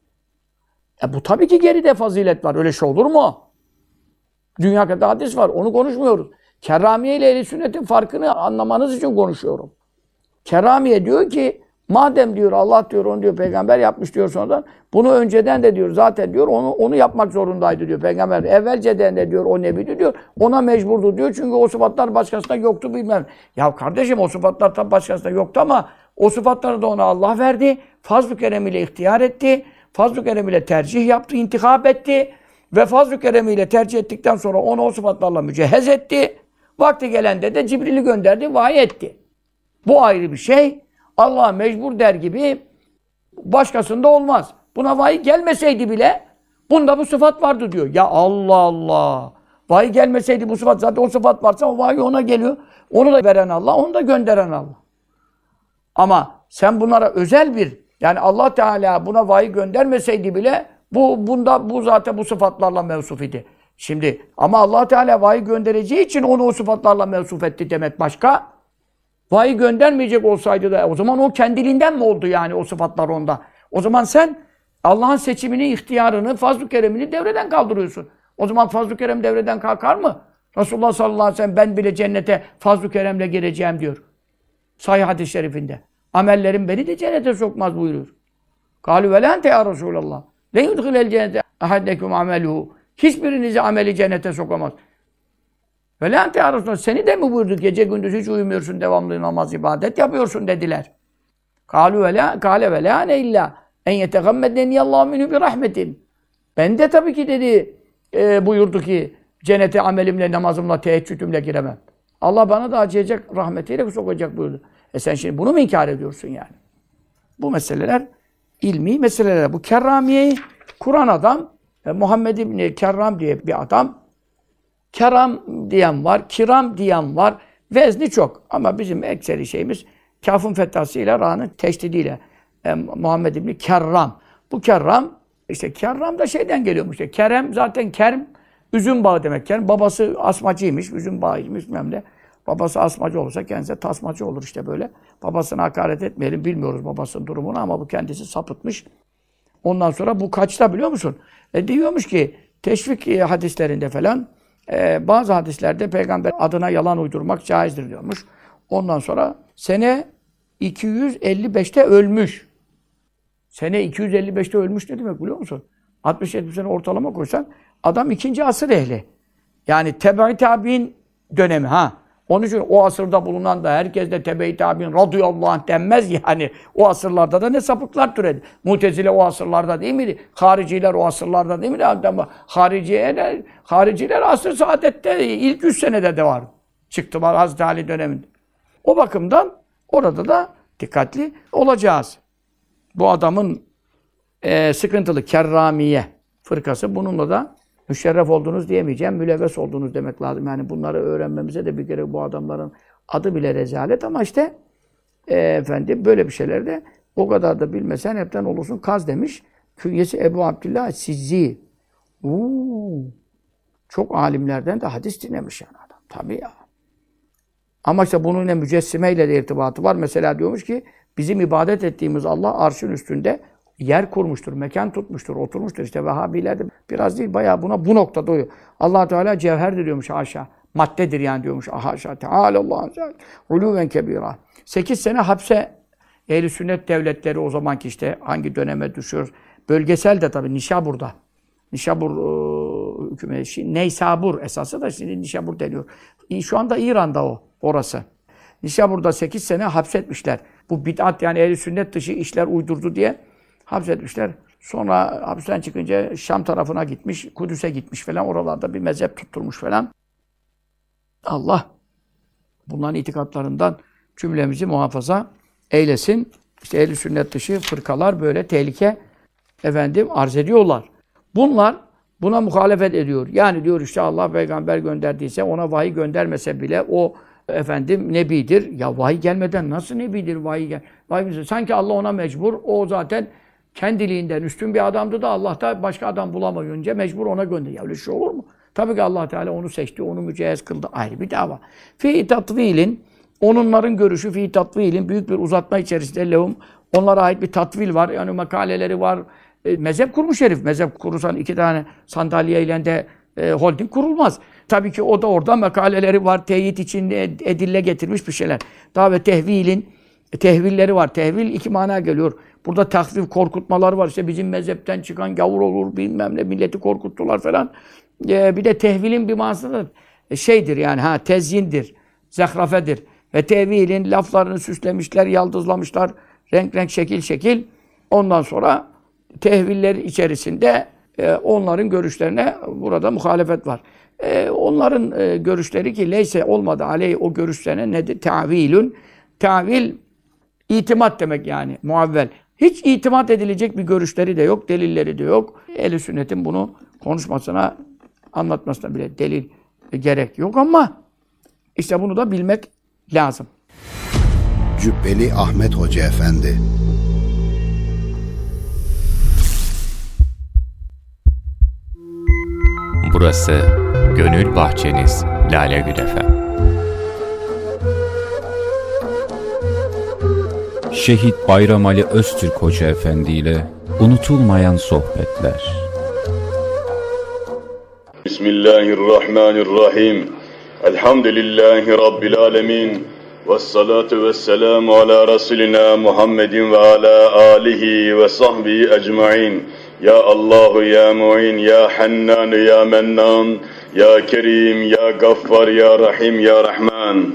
E bu tabii ki geride fazilet var. Öyle şey olur mu? Dünya kadar hadis var. Onu konuşmuyoruz. Keramiye ile ehl-i sünnetin farkını anlamanız için konuşuyorum. Keramiye diyor ki madem diyor Allah diyor onu diyor peygamber yapmış diyor sonradan. Bunu önceden de diyor zaten diyor onu onu yapmak zorundaydı diyor peygamber. Evvelceden de diyor o nebiydi diyor. Ona mecburdu diyor. Çünkü o sıfatlar başkasında yoktu bilmem. Ya kardeşim o sıfatlar tabi başkasında yoktu ama o sıfatları da ona Allah verdi. Fazl-ı kerem ile ihtiyar etti. Fazl-ı kerem ile tercih yaptı, intikap etti. Ve fazl-ı keremiyle tercih ettikten sonra onu o sıfatlarla mücehhez etti. Vakti gelende de Cibril'i gönderdi, vahiy etti. Bu ayrı bir şey. Allah'a mecbur der gibi başkasında olmaz. Buna vahiy gelmeseydi bile bunda bu sıfat vardı diyor. Ya Allah Allah! Vahiy gelmeseydi bu sıfat zaten o sıfat varsa o vahiy ona geliyor. Onu da veren Allah, onu da gönderen Allah. Ama sen bunlara özel bir yani Allah Teala buna vahiy göndermeseydi bile bu bunda bu zaten bu sıfatlarla mevsuf idi. Şimdi ama Allah Teala vahiy göndereceği için onu o sıfatlarla mevsuf etti demek başka. Vahiy göndermeyecek olsaydı da o zaman o kendiliğinden mi oldu yani o sıfatlar onda? O zaman sen Allah'ın seçimini, ihtiyarını, fazl-ı keremini devreden kaldırıyorsun. O zaman fazl-ı kerem devreden kalkar mı? Resulullah sallallahu aleyhi ve sellem ben bile cennete fazl-ı keremle gireceğim diyor. Sahih hadis-i şerifinde. Amellerim beni de cennete sokmaz buyuruyor. Kâlü ve lente ya Resulallah. Le yudhilel cennete ahaddekum ameluhu. Hiçbirinizi ameli cennete sokamaz. Ve lente ya Resulallah. Seni de mi buyurdu? Gece gündüz hiç uyumuyorsun, devamlı namaz, ibadet yapıyorsun dediler. Kâlü ve la, kâle ve la ne illa en yetegammedeniyallahu minhu bir rahmetin. Ben de tabii ki dedi e, buyurdu ki cennete amelimle, namazımla, teheccüdümle giremem. Allah bana da acıyacak, rahmetiyle sokacak buyurdu. E sen şimdi bunu mu inkar ediyorsun yani? Bu meseleler ilmi meseleler. Bu kerramiyeyi kuran adam, e, Muhammed İbni Kerram diye bir adam, keram diyen var, kiram diyen var, vezni çok. Ama bizim ekseri şeyimiz kafın fethasıyla, ra'nın teşdidiyle. E, Muhammed İbni Kerram. Bu kerram, işte kerram da şeyden geliyormuş. İşte. Kerem zaten kerm, üzüm bağı demek. Kerem, babası asmacıymış, üzüm bağıymış bilmem ne. Babası asmacı olursa kendisi tasmacı olur işte böyle. Babasına hakaret etmeyelim, bilmiyoruz babasının durumunu ama bu kendisi sapıtmış. Ondan sonra bu kaçta biliyor musun? E diyormuş ki teşvik e, hadislerinde falan e, bazı hadislerde peygamber adına yalan uydurmak caizdir diyormuş. Ondan sonra sene iki yüz elli beşte ölmüş. Sene iki yüz elli beşte ölmüş ne demek biliyor musun? altmış yetmiş sene ortalama koysan adam ikinci asır ehli. Yani tebe-i tabi'in dönemi ha. Onun için o asırda bulunan da herkes de tebe-i tabi'in radıyallahu anh denmez yani. O asırlarda da ne sapıklar türedi. Mutezile o asırlarda değil miydi? Hariciler o asırlarda değil miydi? Ama hariciler, hariciler asr-ı saadette ilk yüz senede de var. Çıktılar Hazreti Ali döneminde. O bakımdan orada da dikkatli olacağız. Bu adamın e, sıkıntılı kerramiye fırkası bununla da müşerref oldunuz diyemeyeceğim, mülevves oldunuz demek lazım. Yani bunları öğrenmemize de bir kere bu adamların adı bile rezalet ama işte e, efendim böyle bir şeylerde o kadar da bilmesen hepten olursun kaz demiş. Künyesi Ebu Abdillah Sizzi. Oo, çok alimlerden de hadis dinlemiş yani adam. Tabii ya. Ama işte bunun ne mücessimeyle de irtibatı var. Mesela diyormuş ki bizim ibadet ettiğimiz Allah arşın üstünde yer kurmuştur, mekan tutmuştur, oturmuştur. İşte Vehhabiler de biraz değil, bayağı buna bu noktada uyuyor. Allah Teala cevherdir diyormuş haşa. Maddedir yani diyormuş haşa. Teâlâllâhu azâl. Ulûven kebîrâ. Sekiz sene hapse Ehl-i Sünnet devletleri o zamanki işte hangi döneme düşüyor. Bölgesel de tabii Nişabur'da. Nişabur e, hükümeti, Neysabur esası da şimdi Nişabur deniyor. Şu anda İran'da o, orası. Nişabur'da sekiz sene hapsetmişler. Bu bid'at yani Ehl-i Sünnet dışı işler uydurdu diye hapsetmişler. Sonra hapisten çıkınca Şam tarafına gitmiş, Kudüs'e gitmiş falan. Oralarda bir mezhep tutturmuş falan. Allah bunların itikatlarından cümlemizi muhafaza eylesin. İşte Ehl-i Sünnet dışı fırkalar böyle tehlike efendim arz ediyorlar. Bunlar buna muhalefet ediyor. Yani diyor işte Allah peygamber gönderdiyse ona vahiy göndermese bile o efendim nebidir. Ya vahiy gelmeden nasıl nebidir vahiy gel? Vahiy sanki Allah ona mecbur. O zaten kendiliğinden üstün bir adamdı da Allah da başka adam bulamayınca mecbur ona gönderiyor. Ya öyle şey olur mu? Tabii ki Allah Teala onu seçti, onu mücehhez kıldı. Ayrı bir dava. Fi tatvilin, onların görüşü fi tatvilin büyük bir uzatma içerisinde lehum. Onlara ait bir tatvil var. Yani makaleleri var. E, mezhep kurmuş herif. Mezhep kurursan iki tane sandalyeyle de e, holding kurulmaz. Tabii ki o da orada makaleleri var. Teyit için edille getirmiş bir şeyler. Daha ve tehvilin e, tehvilleri var. Tehvil iki mana geliyor. Burada tahvif, korkutmalar var. İşte bizim mezhepten çıkan gavur olur, bilmem ne, milleti korkuttular falan. Ee, bir de tehvilin bir manası da şeydir yani, ha tezyindir, zehrafedir. Ve tevilin laflarını süslemişler, yaldızlamışlar, renk renk, şekil şekil. Ondan sonra tehviller içerisinde e, onların görüşlerine burada muhalefet var. E, onların e, görüşleri ki leyse olmadı aleyh o görüşlerine nedir? Tevilün. Tevil itimat demek yani, muavvel. Hiç itimat edilecek bir görüşleri de yok, delilleri de yok. Ehl-i Sünnet'in bunu konuşmasına, anlatmasına bile delil gerek yok ama işte bunu da bilmek lazım. Cübbeli Ahmet Hoca Efendi. Burası Gönül Bahçeniz Lale Gül Efem. Şehit Bayram Ali Öztürk Hoca Efendi ile unutulmayan sohbetler. Bismillahirrahmanirrahim. Elhamdülillahi Rabbil alemin. Vessalatu vesselamu ala Resulina Muhammedin ve ala alihi ve sahbihi ecmain. Ya Allahu ya Mu'in, ya Hannan, ya Mennan, ya Kerim, ya Gaffar, ya Rahim, ya Rahman.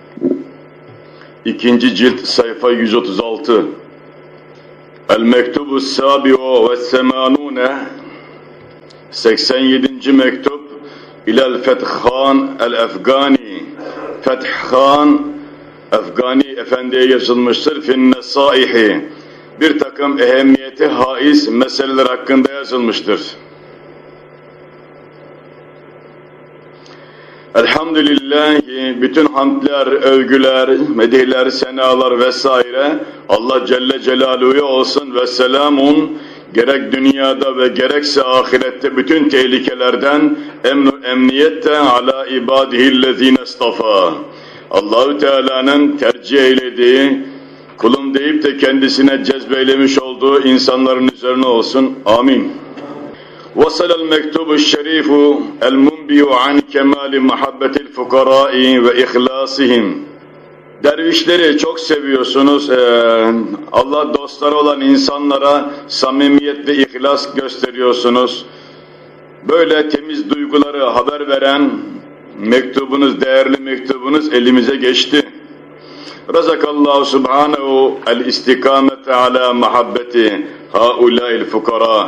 İkinci cilt sayfa yüz otuz altı. El-Mektubu Sabi'u ve Semanune, seksen yedinci mektup İlel Fethhan el-Efgani. Fethhan Efgani Efendi'ye yazılmıştır. Fin-Nesaihi. Bir takım ehemmiyeti haiz meseleler hakkında yazılmıştır. Elhamdülillah, bütün hamdler, övgüler, medihler, senalar vesaire Allah Celle Celaluhu'ya olsun ve selamun, gerek dünyada ve gerekse ahirette bütün tehlikelerden emn-u emniyette ala ibadihillezine istafa. Allahu Teala'nın tercih eylediği, kulum deyip de kendisine cezbeylemiş olduğu insanların üzerine olsun. Amin. Vasalel mektubu şerifu el munbiyu an kemali muhabbetil fukarai ve ihlasihim. Dervişleri çok seviyorsunuz. Ee, Allah dostları olan insanlara samimiyet ve ihlas gösteriyorsunuz. Böyle temiz duyguları haber veren mektubunuz, değerli mektubunuz elimize geçti. Razakallahu subhanehu el istikamete ala muhabbeti haulail fukara.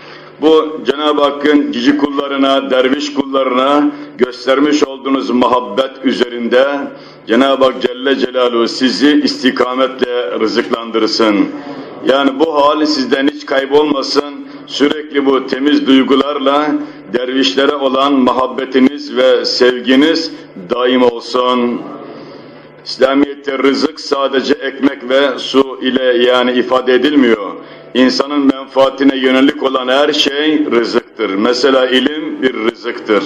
Bu Cenab-ı Hakk'ın cici kullarına, derviş kullarına göstermiş olduğunuz muhabbet üzerinde Cenab-ı Hak Celle Celaluhu sizi istikametle rızıklandırsın. Yani bu hal sizden hiç kaybolmasın. Sürekli bu temiz duygularla dervişlere olan muhabbetiniz ve sevginiz daim olsun. İslamiyet'te rızık sadece ekmek ve su ile yani ifade edilmiyor. İnsanın menfaatine yönelik olan her şey rızıktır. Mesela ilim bir rızıktır.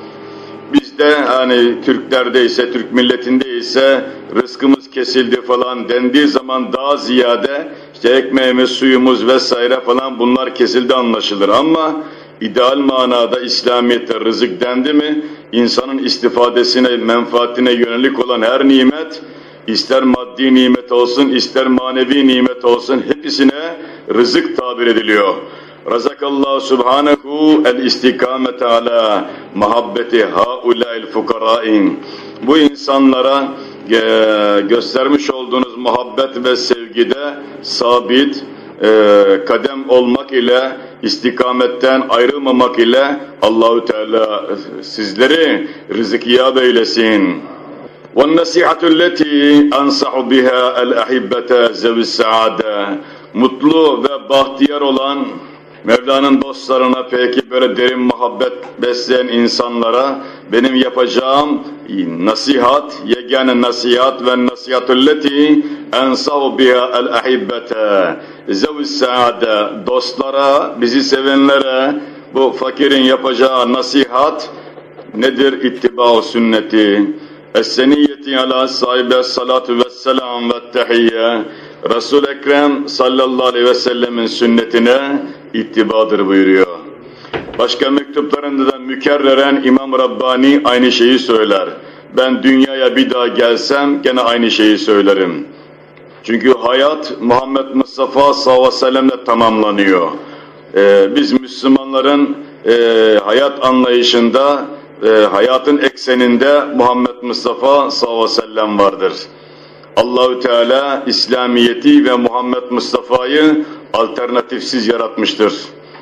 Bizde hani Türklerde ise, Türk milletinde ise rızkımız kesildi falan dendiği zaman daha ziyade işte ekmeğimiz, suyumuz vesaire falan bunlar kesildi anlaşılır. Ama ideal manada İslamiyet'te rızık dendi mi, insanın istifadesine, menfaatine yönelik olan her nimet, ister maddi nimet olsun, ister manevi nimet olsun, hepsine rızık tabir ediliyor. Razakallahu subhanehu el istikamete ala muhabbeti haulail fukara'in. Bu insanlara e, göstermiş olduğunuz muhabbet ve sevgide sabit e, kadem olmak ile, istikametten ayrılmamak ile Allahu Teala sizleri rızıkiyab eylesin. وَالنَّسِيحَةُ الَّتِي أَنْصَحُ بِهَا الْأَحِبَّةَ ذَوِي السَّعَادَةِ. Mutlu ve bahtiyar olan Mevla'nın dostlarına peki böyle derin muhabbet besleyen insanlara benim yapacağım nasihat, yegane nasihat ve nasihatülleti ensahu biha el ahibbete zevis saade, dostlara, bizi sevenlere bu fakirin yapacağı nasihat nedir? İttibâ-u sünneti es-seniyyeti ala sahibe salatu vesselam ve tehiyye. Resul-i Ekrem sallallahu aleyhi ve sellemin sünnetine ittibadır buyuruyor. Başka mektuplarında da mükerreren İmam Rabbani aynı şeyi söyler. Ben dünyaya bir daha gelsem gene aynı şeyi söylerim. Çünkü hayat Muhammed Mustafa sallallahu aleyhi ve sellemle tamamlanıyor. Ee, biz Müslümanların e, hayat anlayışında, e, hayatın ekseninde Muhammed Mustafa sallallahu aleyhi ve sellem vardır. Allahü Teala İslamiyeti ve Muhammed Mustafa'yı alternatifsiz yaratmıştır.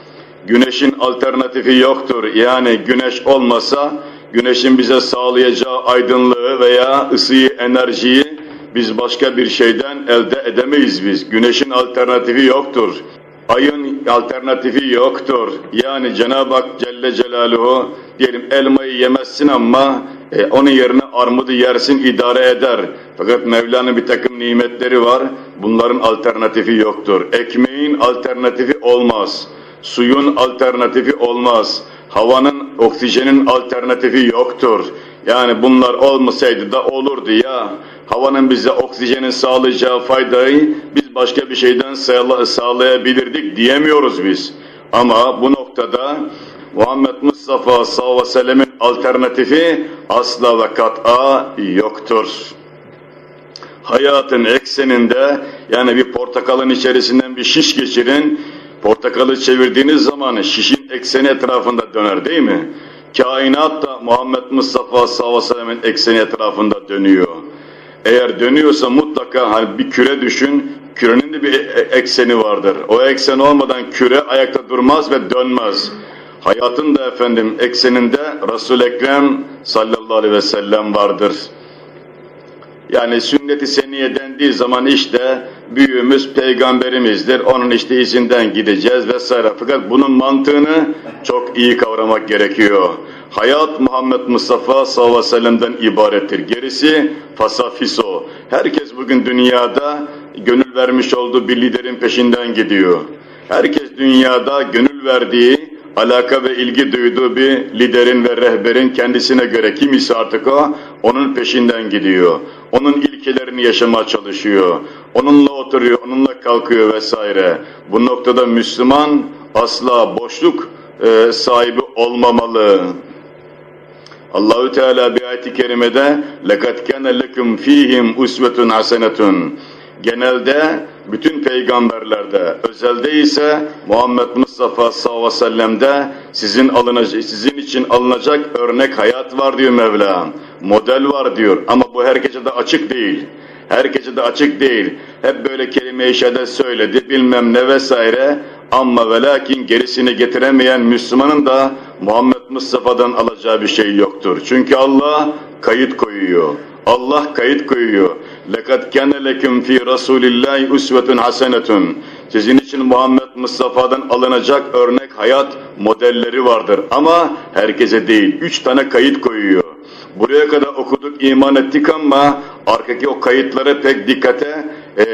Güneşin alternatifi yoktur. Yani güneş olmasa güneşin bize sağlayacağı aydınlığı veya ısıyı, enerjiyi biz başka bir şeyden elde edemeyiz biz. Güneşin alternatifi yoktur. Ayın alternatifi yoktur. Yani Cenab-ı Hak Celle Celaluhu diyelim elmayı yemezsin ama e, onun yerine armudu yersin, idare eder. Fakat Mevla'nın bir takım nimetleri var. Bunların alternatifi yoktur. Ekmeğin alternatifi olmaz. Suyun alternatifi olmaz. Havanın, oksijenin alternatifi yoktur. Yani bunlar olmasaydı da olurdu ya. Havanın bize oksijenin sağlayacağı faydayı biz başka bir şeyden sağlayabilirdik diyemiyoruz biz. Ama bu noktada Muhammed Mustafa sallallahu aleyhi ve sellemin alternatifi asla ve kat'a yoktur. Hayatın ekseninde, yani bir portakalın içerisinden bir şiş geçirin, portakalı çevirdiğiniz zaman şişin ekseni etrafında döner değil mi? Kainat da Muhammed Mustafa sallallahu aleyhi ve sellemin ekseni etrafında dönüyor. Eğer dönüyorsa mutlaka hani bir küre düşün, kürenin de bir ekseni vardır. O eksen olmadan küre ayakta durmaz ve dönmez. Hayatın da efendim ekseninde Resul-i Ekrem sallallahu aleyhi ve sellem vardır. Yani sünnet-i seniyye dendiği zaman işte büyüğümüz peygamberimizdir, onun işte izinden gideceğiz vesaire. Fakat bunun mantığını çok iyi kavramak gerekiyor. Hayat Muhammed Mustafa sallallahu aleyhi ve sellem'den ibarettir. Gerisi fasafiso. Herkes bugün dünyada gönül vermiş olduğu bir liderin peşinden gidiyor. Herkes dünyada gönül verdiği, alaka ve ilgi duyduğu bir liderin ve rehberin kendisine göre kim ise artık o, onun peşinden gidiyor. Onun ilkelerini yaşamaya çalışıyor. Onunla oturuyor, onunla kalkıyor vesaire. Bu noktada Müslüman asla boşluk e, sahibi olmamalı. Allahü Teala bir ayet-i kerimede لَقَدْ كَانَ لَكُمْ ف۪يهِمْ اُسْوَةٌ حَسَنَةٌ genelde bütün peygamberlerde, özelde ise Muhammed Mustafa sallallahu aleyhi ve sellem'de sizin alınacak, sizin için alınacak örnek hayat var diyor Mevla. Model var diyor ama bu herkese de açık değil. Herkese de açık değil. Hep böyle kelime-i şehadet söyledi, bilmem ne vesaire. Ama ve lakin gerisini getiremeyen Müslümanın da Muhammed Mustafa'dan alacağı bir şey yoktur. Çünkü Allah kayıt koyuyor. Allah kayıt koyuyor. لَقَدْ كَانَ لَكُمْ ف۪ي رَسُولِ اللّٰهِ اُسْوَةٌ حَسَنَةٌ sizin için Muhammed Mustafa'dan alınacak örnek hayat modelleri vardır. Ama herkese değil. Üç tane kayıt koyuyor. Buraya kadar okuduk, iman ettik ama arkadaki o kayıtları pek dikkate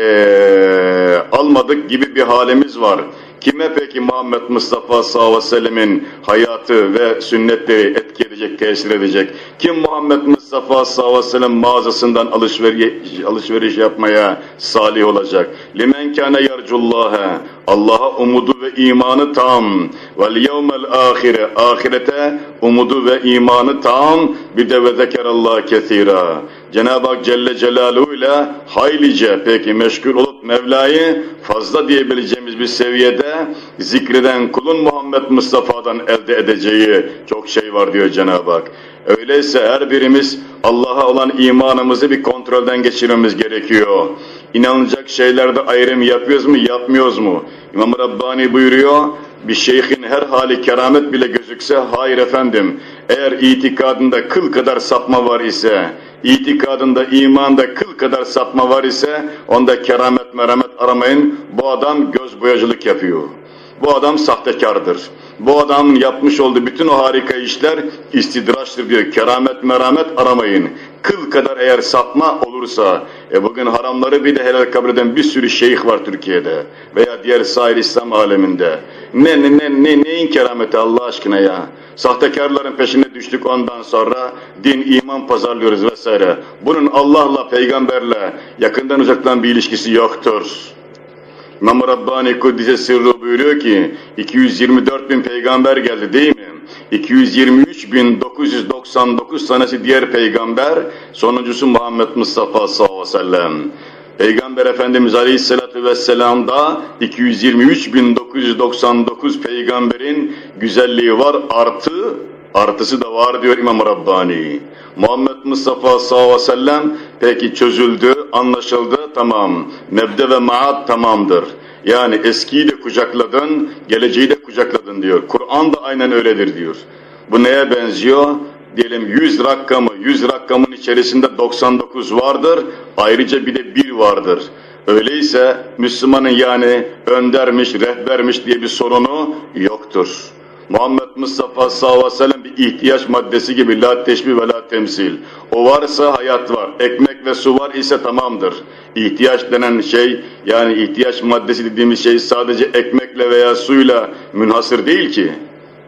ee, almadık gibi bir halimiz var. Kime peki Muhammed Mustafa sallallahu aleyhi ve sellemin hayatı ve sünnetleri etki edecek, tesir edecek? Kim Muhammed Mustafa sallallahu aleyhi ve sellem mağazasından alışveriş, alışveriş yapmaya salih olacak? Limen kâne yercullâhe, Allah'a umudu ve imanı tam. Vel yevmel ahire, ahirete umudu ve imanı tam. Bir de ve zekerallâh kesîrâ. Cenab-ı Hak Celle Celaluhu ile haylice peki meşgul olup Mevla'yı fazla diyebileceğimiz bir seviyede zikreden kulun Muhammed Mustafa'dan elde edeceği çok şey var diyor Cenab-ı Hak. Öyleyse her birimiz Allah'a olan imanımızı bir kontrolden geçirmemiz gerekiyor. İnanılacak şeylerde ayrım yapıyoruz mu, yapmıyoruz mu? İmam-ı Rabbani buyuruyor, bir şeyhin her hali keramet bile gözükse, hayır efendim, eğer itikadında kıl kadar sapma var ise, itikadında, imanda kıl kadar sapma var ise, onda keramet meramet aramayın, bu adam göz boyacılık yapıyor. Bu adam sahtekardır. Bu adamın yapmış olduğu bütün o harika işler istidraçtır diyor. Keramet meramet aramayın. Kıl kadar eğer sapma olursa, e bugün haramları bir de helal kabul eden bir sürü şeyh var Türkiye'de veya diğer sahil İslam aleminde. Ne ne ne ne neyin kerameti Allah aşkına ya? Sahtekarların peşine düştük, ondan sonra din iman pazarlıyoruz vesaire. Bunun Allah'la, peygamberle yakından uzaktan bir ilişkisi yoktur. İmam-ı Rabbani Kuddise Sirru buyuruyor ki iki yüz yirmi dört bin peygamber geldi değil mi? iki yüz yirmi üç bin dokuz yüz doksan dokuz tanesi diğer peygamber, sonuncusu Muhammed Mustafa sallallahu aleyhi ve sellem. Peygamber Efendimiz Aleyhisselatü Vesselam'da iki yüz yirmi üç bin dokuz yüz doksan dokuz peygamberin güzelliği var, artı artısı da var diyor İmam-ı Rabbani. Muhammed Mustafa sallallahu aleyhi ve sellem peki çözüldü, anlaşıldı, tamam. Mebde ve maat tamamdır. Yani eskiyi de kucakladın, geleceği de kucakladın diyor. Kur'an da aynen öyledir diyor. Bu neye benziyor? Diyelim yüz rakamı, yüz rakamın içerisinde doksan dokuz vardır, ayrıca bir de bir vardır. Öyleyse Müslümanın yani öndermiş, rehbermiş diye bir sorunu yoktur. Muhammed Mustafa sallallahu aleyhi ve sellem bir ihtiyaç maddesi gibi, la teşbih ve la temsil. O varsa hayat var, ekmek ve su var ise tamamdır. İhtiyaç denen şey, yani ihtiyaç maddesi dediğimiz şey sadece ekmekle veya suyla münhasır değil ki.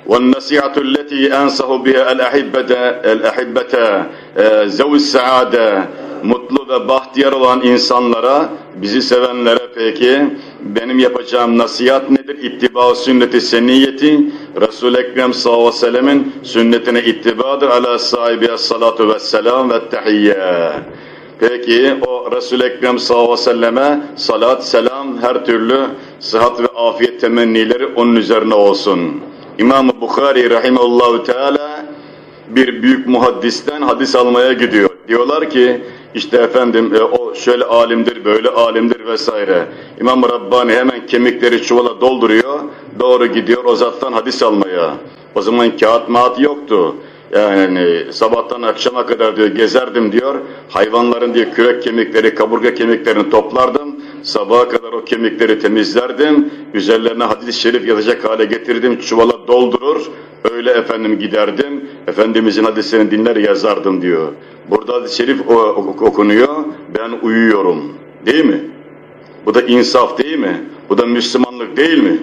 وَالنَّسِيحَةُ الَّتِي أَنْصَحُ بِهَا الْأَحِبَّةَ الْأَحِبَّةَ زَوِ السَّعَادَةِ Mutlu ve bahtiyar olan insanlara, bizi sevenlere peki benim yapacağım nasihat nedir? İttiba sünneti seniyyeti, Resul-i Ekrem sallallahu aleyhi ve sellemin sünnetine ittibadır. Ala sahibiye salatu vesselam ve tehiyye. Peki o Resul-i Ekrem sallallahu aleyhi ve selleme salat, selam, her türlü sıhhat ve afiyet temennileri onun üzerine olsun. İmam-ı Bukhari rahimehullahu teala bir büyük muhaddisten hadis almaya gidiyor. Diyorlar ki işte efendim e, o şöyle alimdir, böyle alimdir vesaire. İmam Rabbani hemen kemikleri çuvala dolduruyor, doğru gidiyor o zattan hadis almaya. O zaman kağıt mağat yoktu. Yani sabahtan akşama kadar diyor gezerdim diyor. Hayvanların diyor kürek kemikleri, kaburga kemiklerini toplardım. Sabaha kadar o kemikleri temizlerdim. Üzerlerine hadis-i şerif yazacak hale getirdim. Çuvala doldurur. Öyle efendim giderdim. Efendimizin hadislerini dinler yazardım diyor. Burada hadis-i şerif okunuyor. Ben uyuyorum. Değil mi? Bu da insaf değil mi? Bu da Müslümanlık değil mi?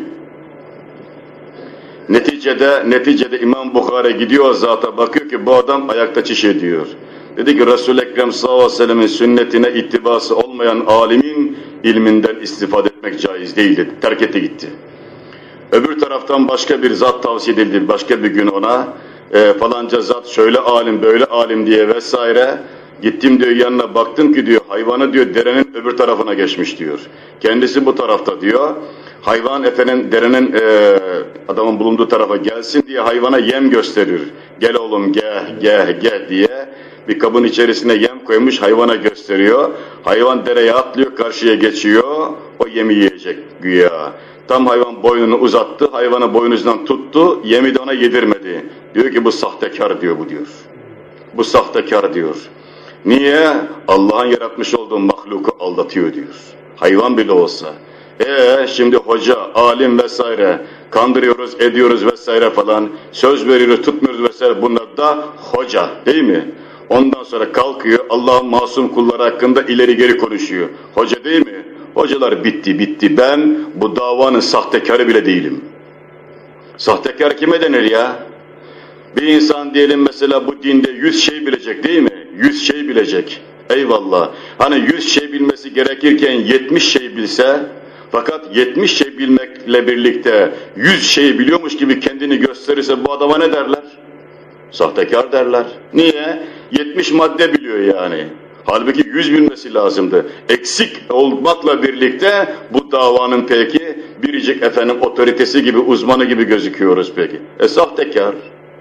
Neticede, neticede İmam Bukhari gidiyor zata, bakıyor ki bu adam ayakta çiş ediyor. Dedi ki Resul-i Ekrem sallallahu aleyhi ve sellemin sünnetine ittibası olmayan alimin ilminden istifade etmek caiz değil dedi. Terk etti gitti. Öbür taraftan başka bir zat tavsiye edildi başka bir gün ona. E, falanca zat şöyle alim böyle alim diye vesaire. Gittim diyor yanına baktım ki diyor hayvanı diyor derenin öbür tarafına geçmiş diyor. Kendisi bu tarafta diyor. Hayvan efendim derenin e, adamın bulunduğu tarafa gelsin diye hayvana yem gösterir. Gel oğlum gel gel gel diye bir kabın içerisine yem koymuş hayvana gösteriyor. Hayvan dereye atlıyor karşıya geçiyor o yemi yiyecek güya. Tam hayvan boynunu uzattı hayvanı boynuzundan tuttu yemi de ona yedirmedi. Diyor ki bu sahtekar diyor bu diyor. Bu sahtekar diyor. Niye? Allah'ın yaratmış olduğu mahluku aldatıyor diyor. Hayvan bile olsa. Ee şimdi hoca, alim vesaire kandırıyoruz, ediyoruz vesaire falan. Söz veriyoruz, tutmuyoruz vesaire. Bunlar da hoca değil mi? Ondan sonra kalkıyor Allah'ın masum kulları hakkında ileri geri konuşuyor. Hoca değil mi? Hocalar bitti bitti. Ben bu davanın sahtekarı bile değilim. Sahtekar kime denir ya? Bir insan diyelim mesela bu dinde yüz şey bilecek değil mi? Yüz şey bilecek. Eyvallah. Hani yüz şey bilmesi gerekirken yetmiş şey bilse, fakat yetmiş şey bilmekle birlikte yüz şey biliyormuş gibi kendini gösterirse bu adama ne derler? Sahtekar derler. Niye? yetmiş madde biliyor yani. Halbuki yüz bilmesi lazımdı. Eksik olmakla birlikte bu davanın peki biricik efendim otoritesi gibi, uzmanı gibi gözüküyoruz peki. E sahtekar.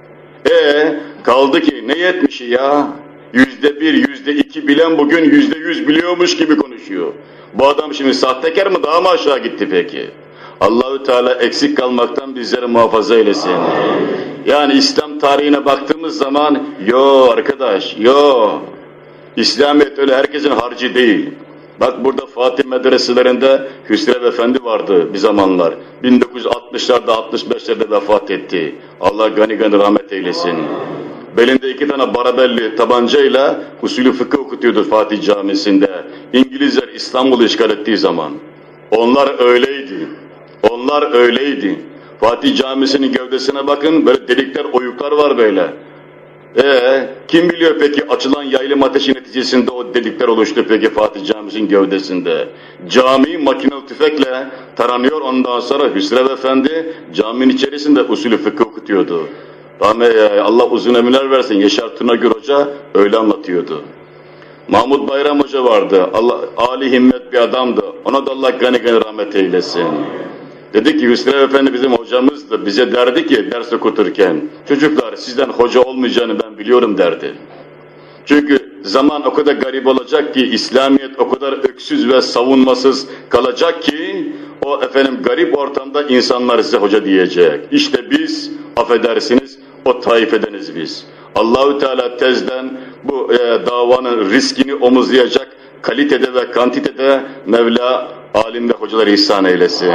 E kaldı ki ne yetmişi ya? Yüzde bir, yüzde iki bilen bugün yüzde yüz biliyormuş gibi konuşuyor. Bu adam şimdi sahtekar mı daha mı aşağı gitti peki? Allahü Teala eksik kalmaktan bizleri muhafaza eylesin. Yani İslam tarihine baktığımız zaman yo arkadaş yo. İslamiyet öyle herkesin harcı değil. Bak burada Fatih medreselerinde Hüsrev Efendi vardı bir zamanlar. bin dokuz yüz altmışlarda altmış beşlerde vefat etti. Allah gani gani rahmet eylesin. Belinde iki tane barabelli tabancayla usulü fıkıh okutuyordu Fatih Camisi'nde. İngilizler İstanbul'u işgal ettiği zaman. Onlar öyleydi. Onlar öyleydi. Fatih Camisi'nin gövdesine bakın, böyle delikler, oyuklar var böyle. Ee, kim biliyor peki açılan yaylım ateşi neticesinde o delikler oluştu peki Fatih Camisi'nin gövdesinde. Cami makinalı tüfekle taranıyor, ondan sonra Hüsrev Efendi caminin içerisinde usulü fıkıh okutuyordu. Allah uzun ömürler versin, Yaşar Tınagür Hoca öyle anlatıyordu. Mahmut Bayram Hoca vardı, Allah âli himmet bir adamdı, ona da Allah gani gani rahmet eylesin. Dedi ki Hüsrev Efendi bizim hocamızdı, bize derdi ki ders okuturken, çocuklar sizden hoca olmayacağını ben biliyorum derdi. Çünkü zaman o kadar garip olacak ki, İslamiyet o kadar öksüz ve savunmasız kalacak ki, o efendim garip ortamda insanlar size hoca diyecek. İşte biz, affedersiniz, o taifedeniz biz. Allahü Teala tezden bu e, davanın riskini omuzlayacak kalitede ve kantitede Mevla alim ve hocaları ihsan eylesin.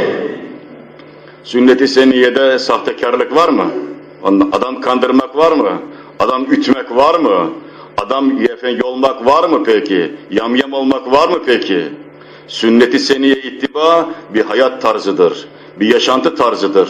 Sünnet-i seniyede sahtekarlık var mı? Adam kandırmak var mı? Adam ütmek var mı? Adam efendim, yolmak var mı peki? Yamyam olmak var mı peki? Sünnet-i seniye ittiba bir hayat tarzıdır, bir yaşantı tarzıdır.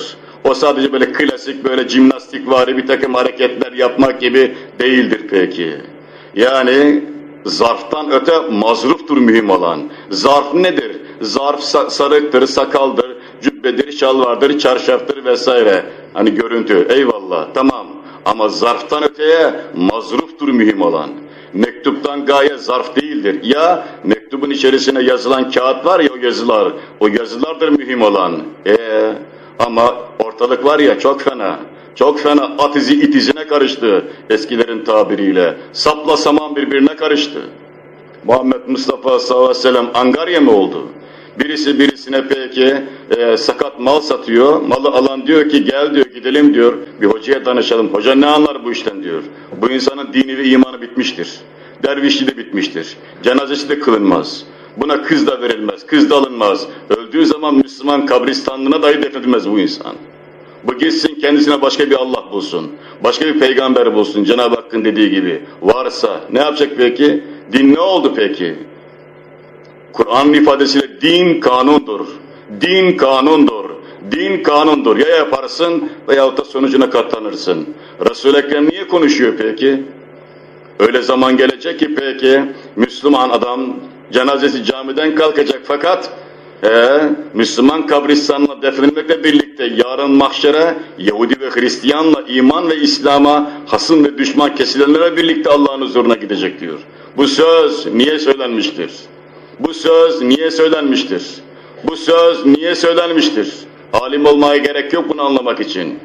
O sadece böyle klasik böyle jimnastikvari bir takım hareketler yapmak gibi değildir peki. Yani zarftan öte mazruftur mühim olan. Zarf nedir? Zarf sarıktır, sakaldır, cübbedir, şalvardır, çarşaftır vesaire. Hani görüntü, eyvallah, tamam. Ama zarftan öteye mazruftur mühim olan. Mektuptan gaye zarf değildir. Ya mektubun içerisine yazılan kağıt var ya, o yazılar, o yazılardır mühim olan. Ee, ama ortalık var ya çok fena. Çok fena at izi it izine karıştı eskilerin tabiriyle. Sapla saman birbirine karıştı. Muhammed Mustafa sallallahu aleyhi ve sellem angarya mı oldu? Birisi birisine peki e, sakat mal satıyor. Malı alan diyor ki gel diyor, gidelim diyor. Bir hocaya danışalım. Hoca ne anlar bu işten diyor. Bu insanın dini ve imanı bitmiştir. Dervişliği de bitmiştir. Cenazesi de kılınmaz. Buna kız da verilmez. Kız da alınmaz. Öldüğü zaman Müslüman kabristanlığına dahi defnedilmez bu insan. Bu gitsin kendisine başka bir Allah bulsun. Başka bir peygamber bulsun. Cenab-ı Hakk'ın dediği gibi. Varsa ne yapacak peki? Din ne oldu peki? Kur'an'ın ifadesiyle din kanundur. Din kanundur. Din kanundur. Ya yaparsın veyahut da sonucuna katlanırsın. Resul-i Ekrem niye konuşuyor peki? Öyle zaman gelecek ki peki Müslüman adam cenazesi camiden kalkacak fakat Ee, Müslüman kabristanla defnedilmekle birlikte yarın mahşere Yahudi ve Hristiyanla iman ve İslam'a hasım ve düşman kesilenlere birlikte Allah'ın huzuruna gidecek diyor. Bu söz niye söylenmiştir? Bu söz niye söylenmiştir? Bu söz niye söylenmiştir? Alim olmaya gerek yok bunu anlamak için.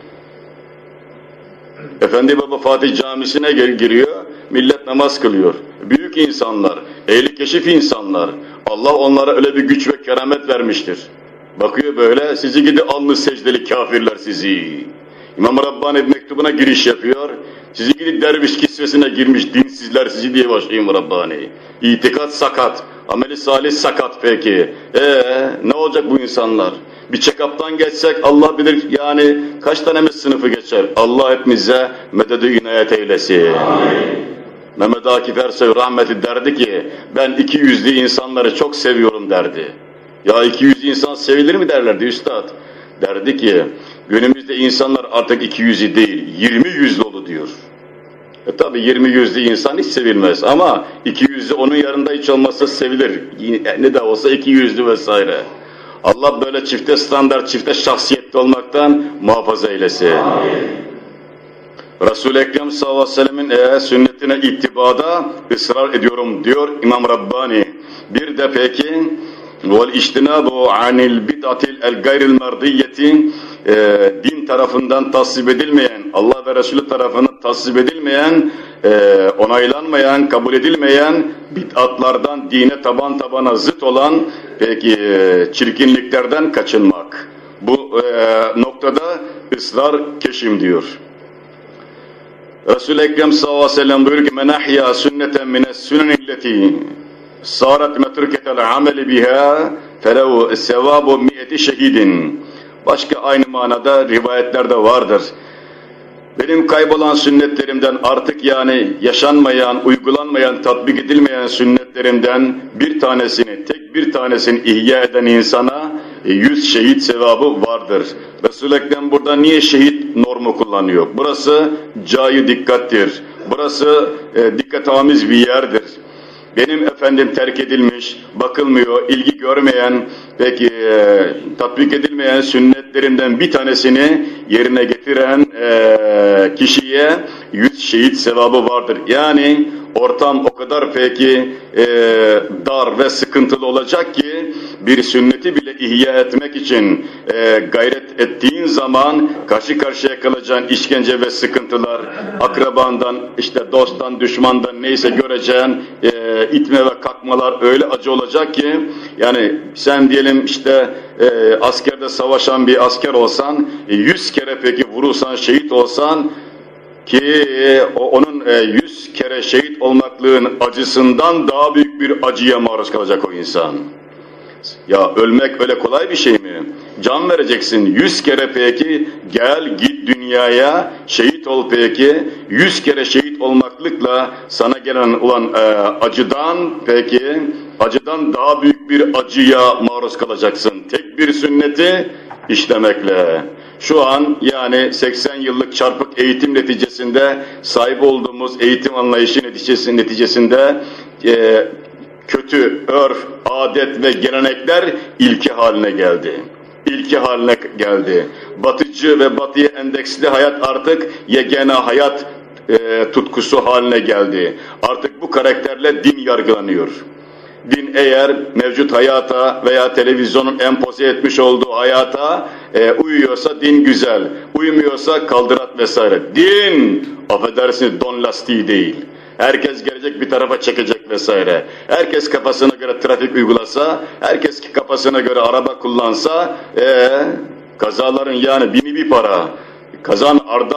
Efendi Baba Fatih Camisi'ne giriyor, millet namaz kılıyor. Büyük insanlar, ehli keşif insanlar, Allah onlara öyle bir güç ve keramet vermiştir. Bakıyor böyle, sizi gidi alnı secdeli kafirler sizi. İmam Rabbani mektubuna giriş yapıyor, sizi gidi derviş kisvesine girmiş dinsizler sizi diye başlıyor İmam Rabbani. İtikat sakat, ameli salih sakat peki. Eee ne olacak bu insanlar? Bir check-up'tan geçsek Allah bilir yani kaç tane sınıfı geçer. Allah hepimize meded-i inayet eylesin. Amin. Mehmet Akif Ersoy rahmeti derdi ki ben iki yüzlü insanları çok seviyorum derdi. Ya iki yüzlü insan sevilir mi derlerdi üstad. Derdi ki günümüzde insanlar artık iki yüzlü değil yirmi yüzlü oldu diyor. E tabi yirmi yüzlü insan hiç sevilmez ama iki yüzlü onun yanında hiç olmazsa sevilir. Ne de olsa iki yüzlü vesaire. Allah böyle çifte standart, çifte şahsiyetli olmaktan muhafaza eylesin. Amin. Resul-i Ekrem sallallahu aleyhi ve sellemin e, sünnetine ittibada ısrar ediyorum diyor İmam Rabbani. Bir de peki vel iştinabu anil bid'atil el gayril merdiyeti din tarafından tasvip edilmeyen, Allah ve Resulü tarafından tasvip edilmeyen, e, onaylanmayan, kabul edilmeyen bid'atlardan dine taban tabana zıt olan peki e, çirkinliklerden kaçınmak. Bu e, noktada ısrar keşim diyor. Resul-i Ekrem sallallahu aleyhi ve sellem buyuruyor ki men ahya sünneten mines sünenilleti sarat metruketel ameli biha felehu sevabu mi'eti şehidin. Başka aynı manada rivayetlerde vardır. Benim kaybolan sünnetlerimden artık yani yaşanmayan, uygulanmayan, tatbik edilmeyen sünnetlerimden bir tanesini, tek bir tanesini ihya eden insana yüz şehit sevabı vardır. Resul-i Ekrem burada niye şehit normu kullanıyor? Burası cayı dikkattir. Burası e, dikkatamiz bir yerdir. Benim efendim terk edilmiş, bakılmıyor, ilgi görmeyen, peki e, tatbik edilmeyen sünnetlerimden bir tanesini yerine getiren e, kişiye yüz şehit sevabı vardır. Yani ortam o kadar peki e, dar ve sıkıntılı olacak ki bir sünneti bile ihya etmek için e, gayret ettiğin zaman karşı karşıya kalacağın işkence ve sıkıntılar, akrabandan, işte dosttan, düşmandan neyse göreceğin e, itme ve kalkmalar öyle acı olacak ki yani sen diyelim işte e, askerde savaşan bir asker olsan, yüz kere peki vurulsan, şehit olsan ki o, onun e, yüz kere şehit olmaklığın acısından daha büyük bir acıya maruz kalacak o insan. Ya ölmek öyle kolay bir şey mi? Can vereceksin yüz kere peki gel git dünyaya şehit ol peki yüz kere şehit olmaklıkla sana gelen olan e, acıdan peki acıdan daha büyük bir acıya maruz kalacaksın. Tek bir sünneti işlemekle. şu an yani seksen yıllık çarpık eğitim neticesinde, sahip olduğumuz eğitim anlayışı neticesi, neticesinde e, kötü örf, adet ve gelenekler ilke haline geldi. İlke haline geldi. Batıcı ve batıya endeksli hayat artık yegane hayat e, tutkusu haline geldi. Artık bu karakterle din yargılanıyor. Din eğer mevcut hayata veya televizyonun empoze etmiş olduğu hayata e, uyuyorsa din güzel, uymuyorsa kaldırat vesaire. Din, affedersiniz, don lastiği değil. Herkes gelecek bir tarafa çekecek vesaire. Herkes kafasına göre trafik uygulasa, herkes kafasına göre araba kullansa, e, kazaların yani bini bir para. Kazan arda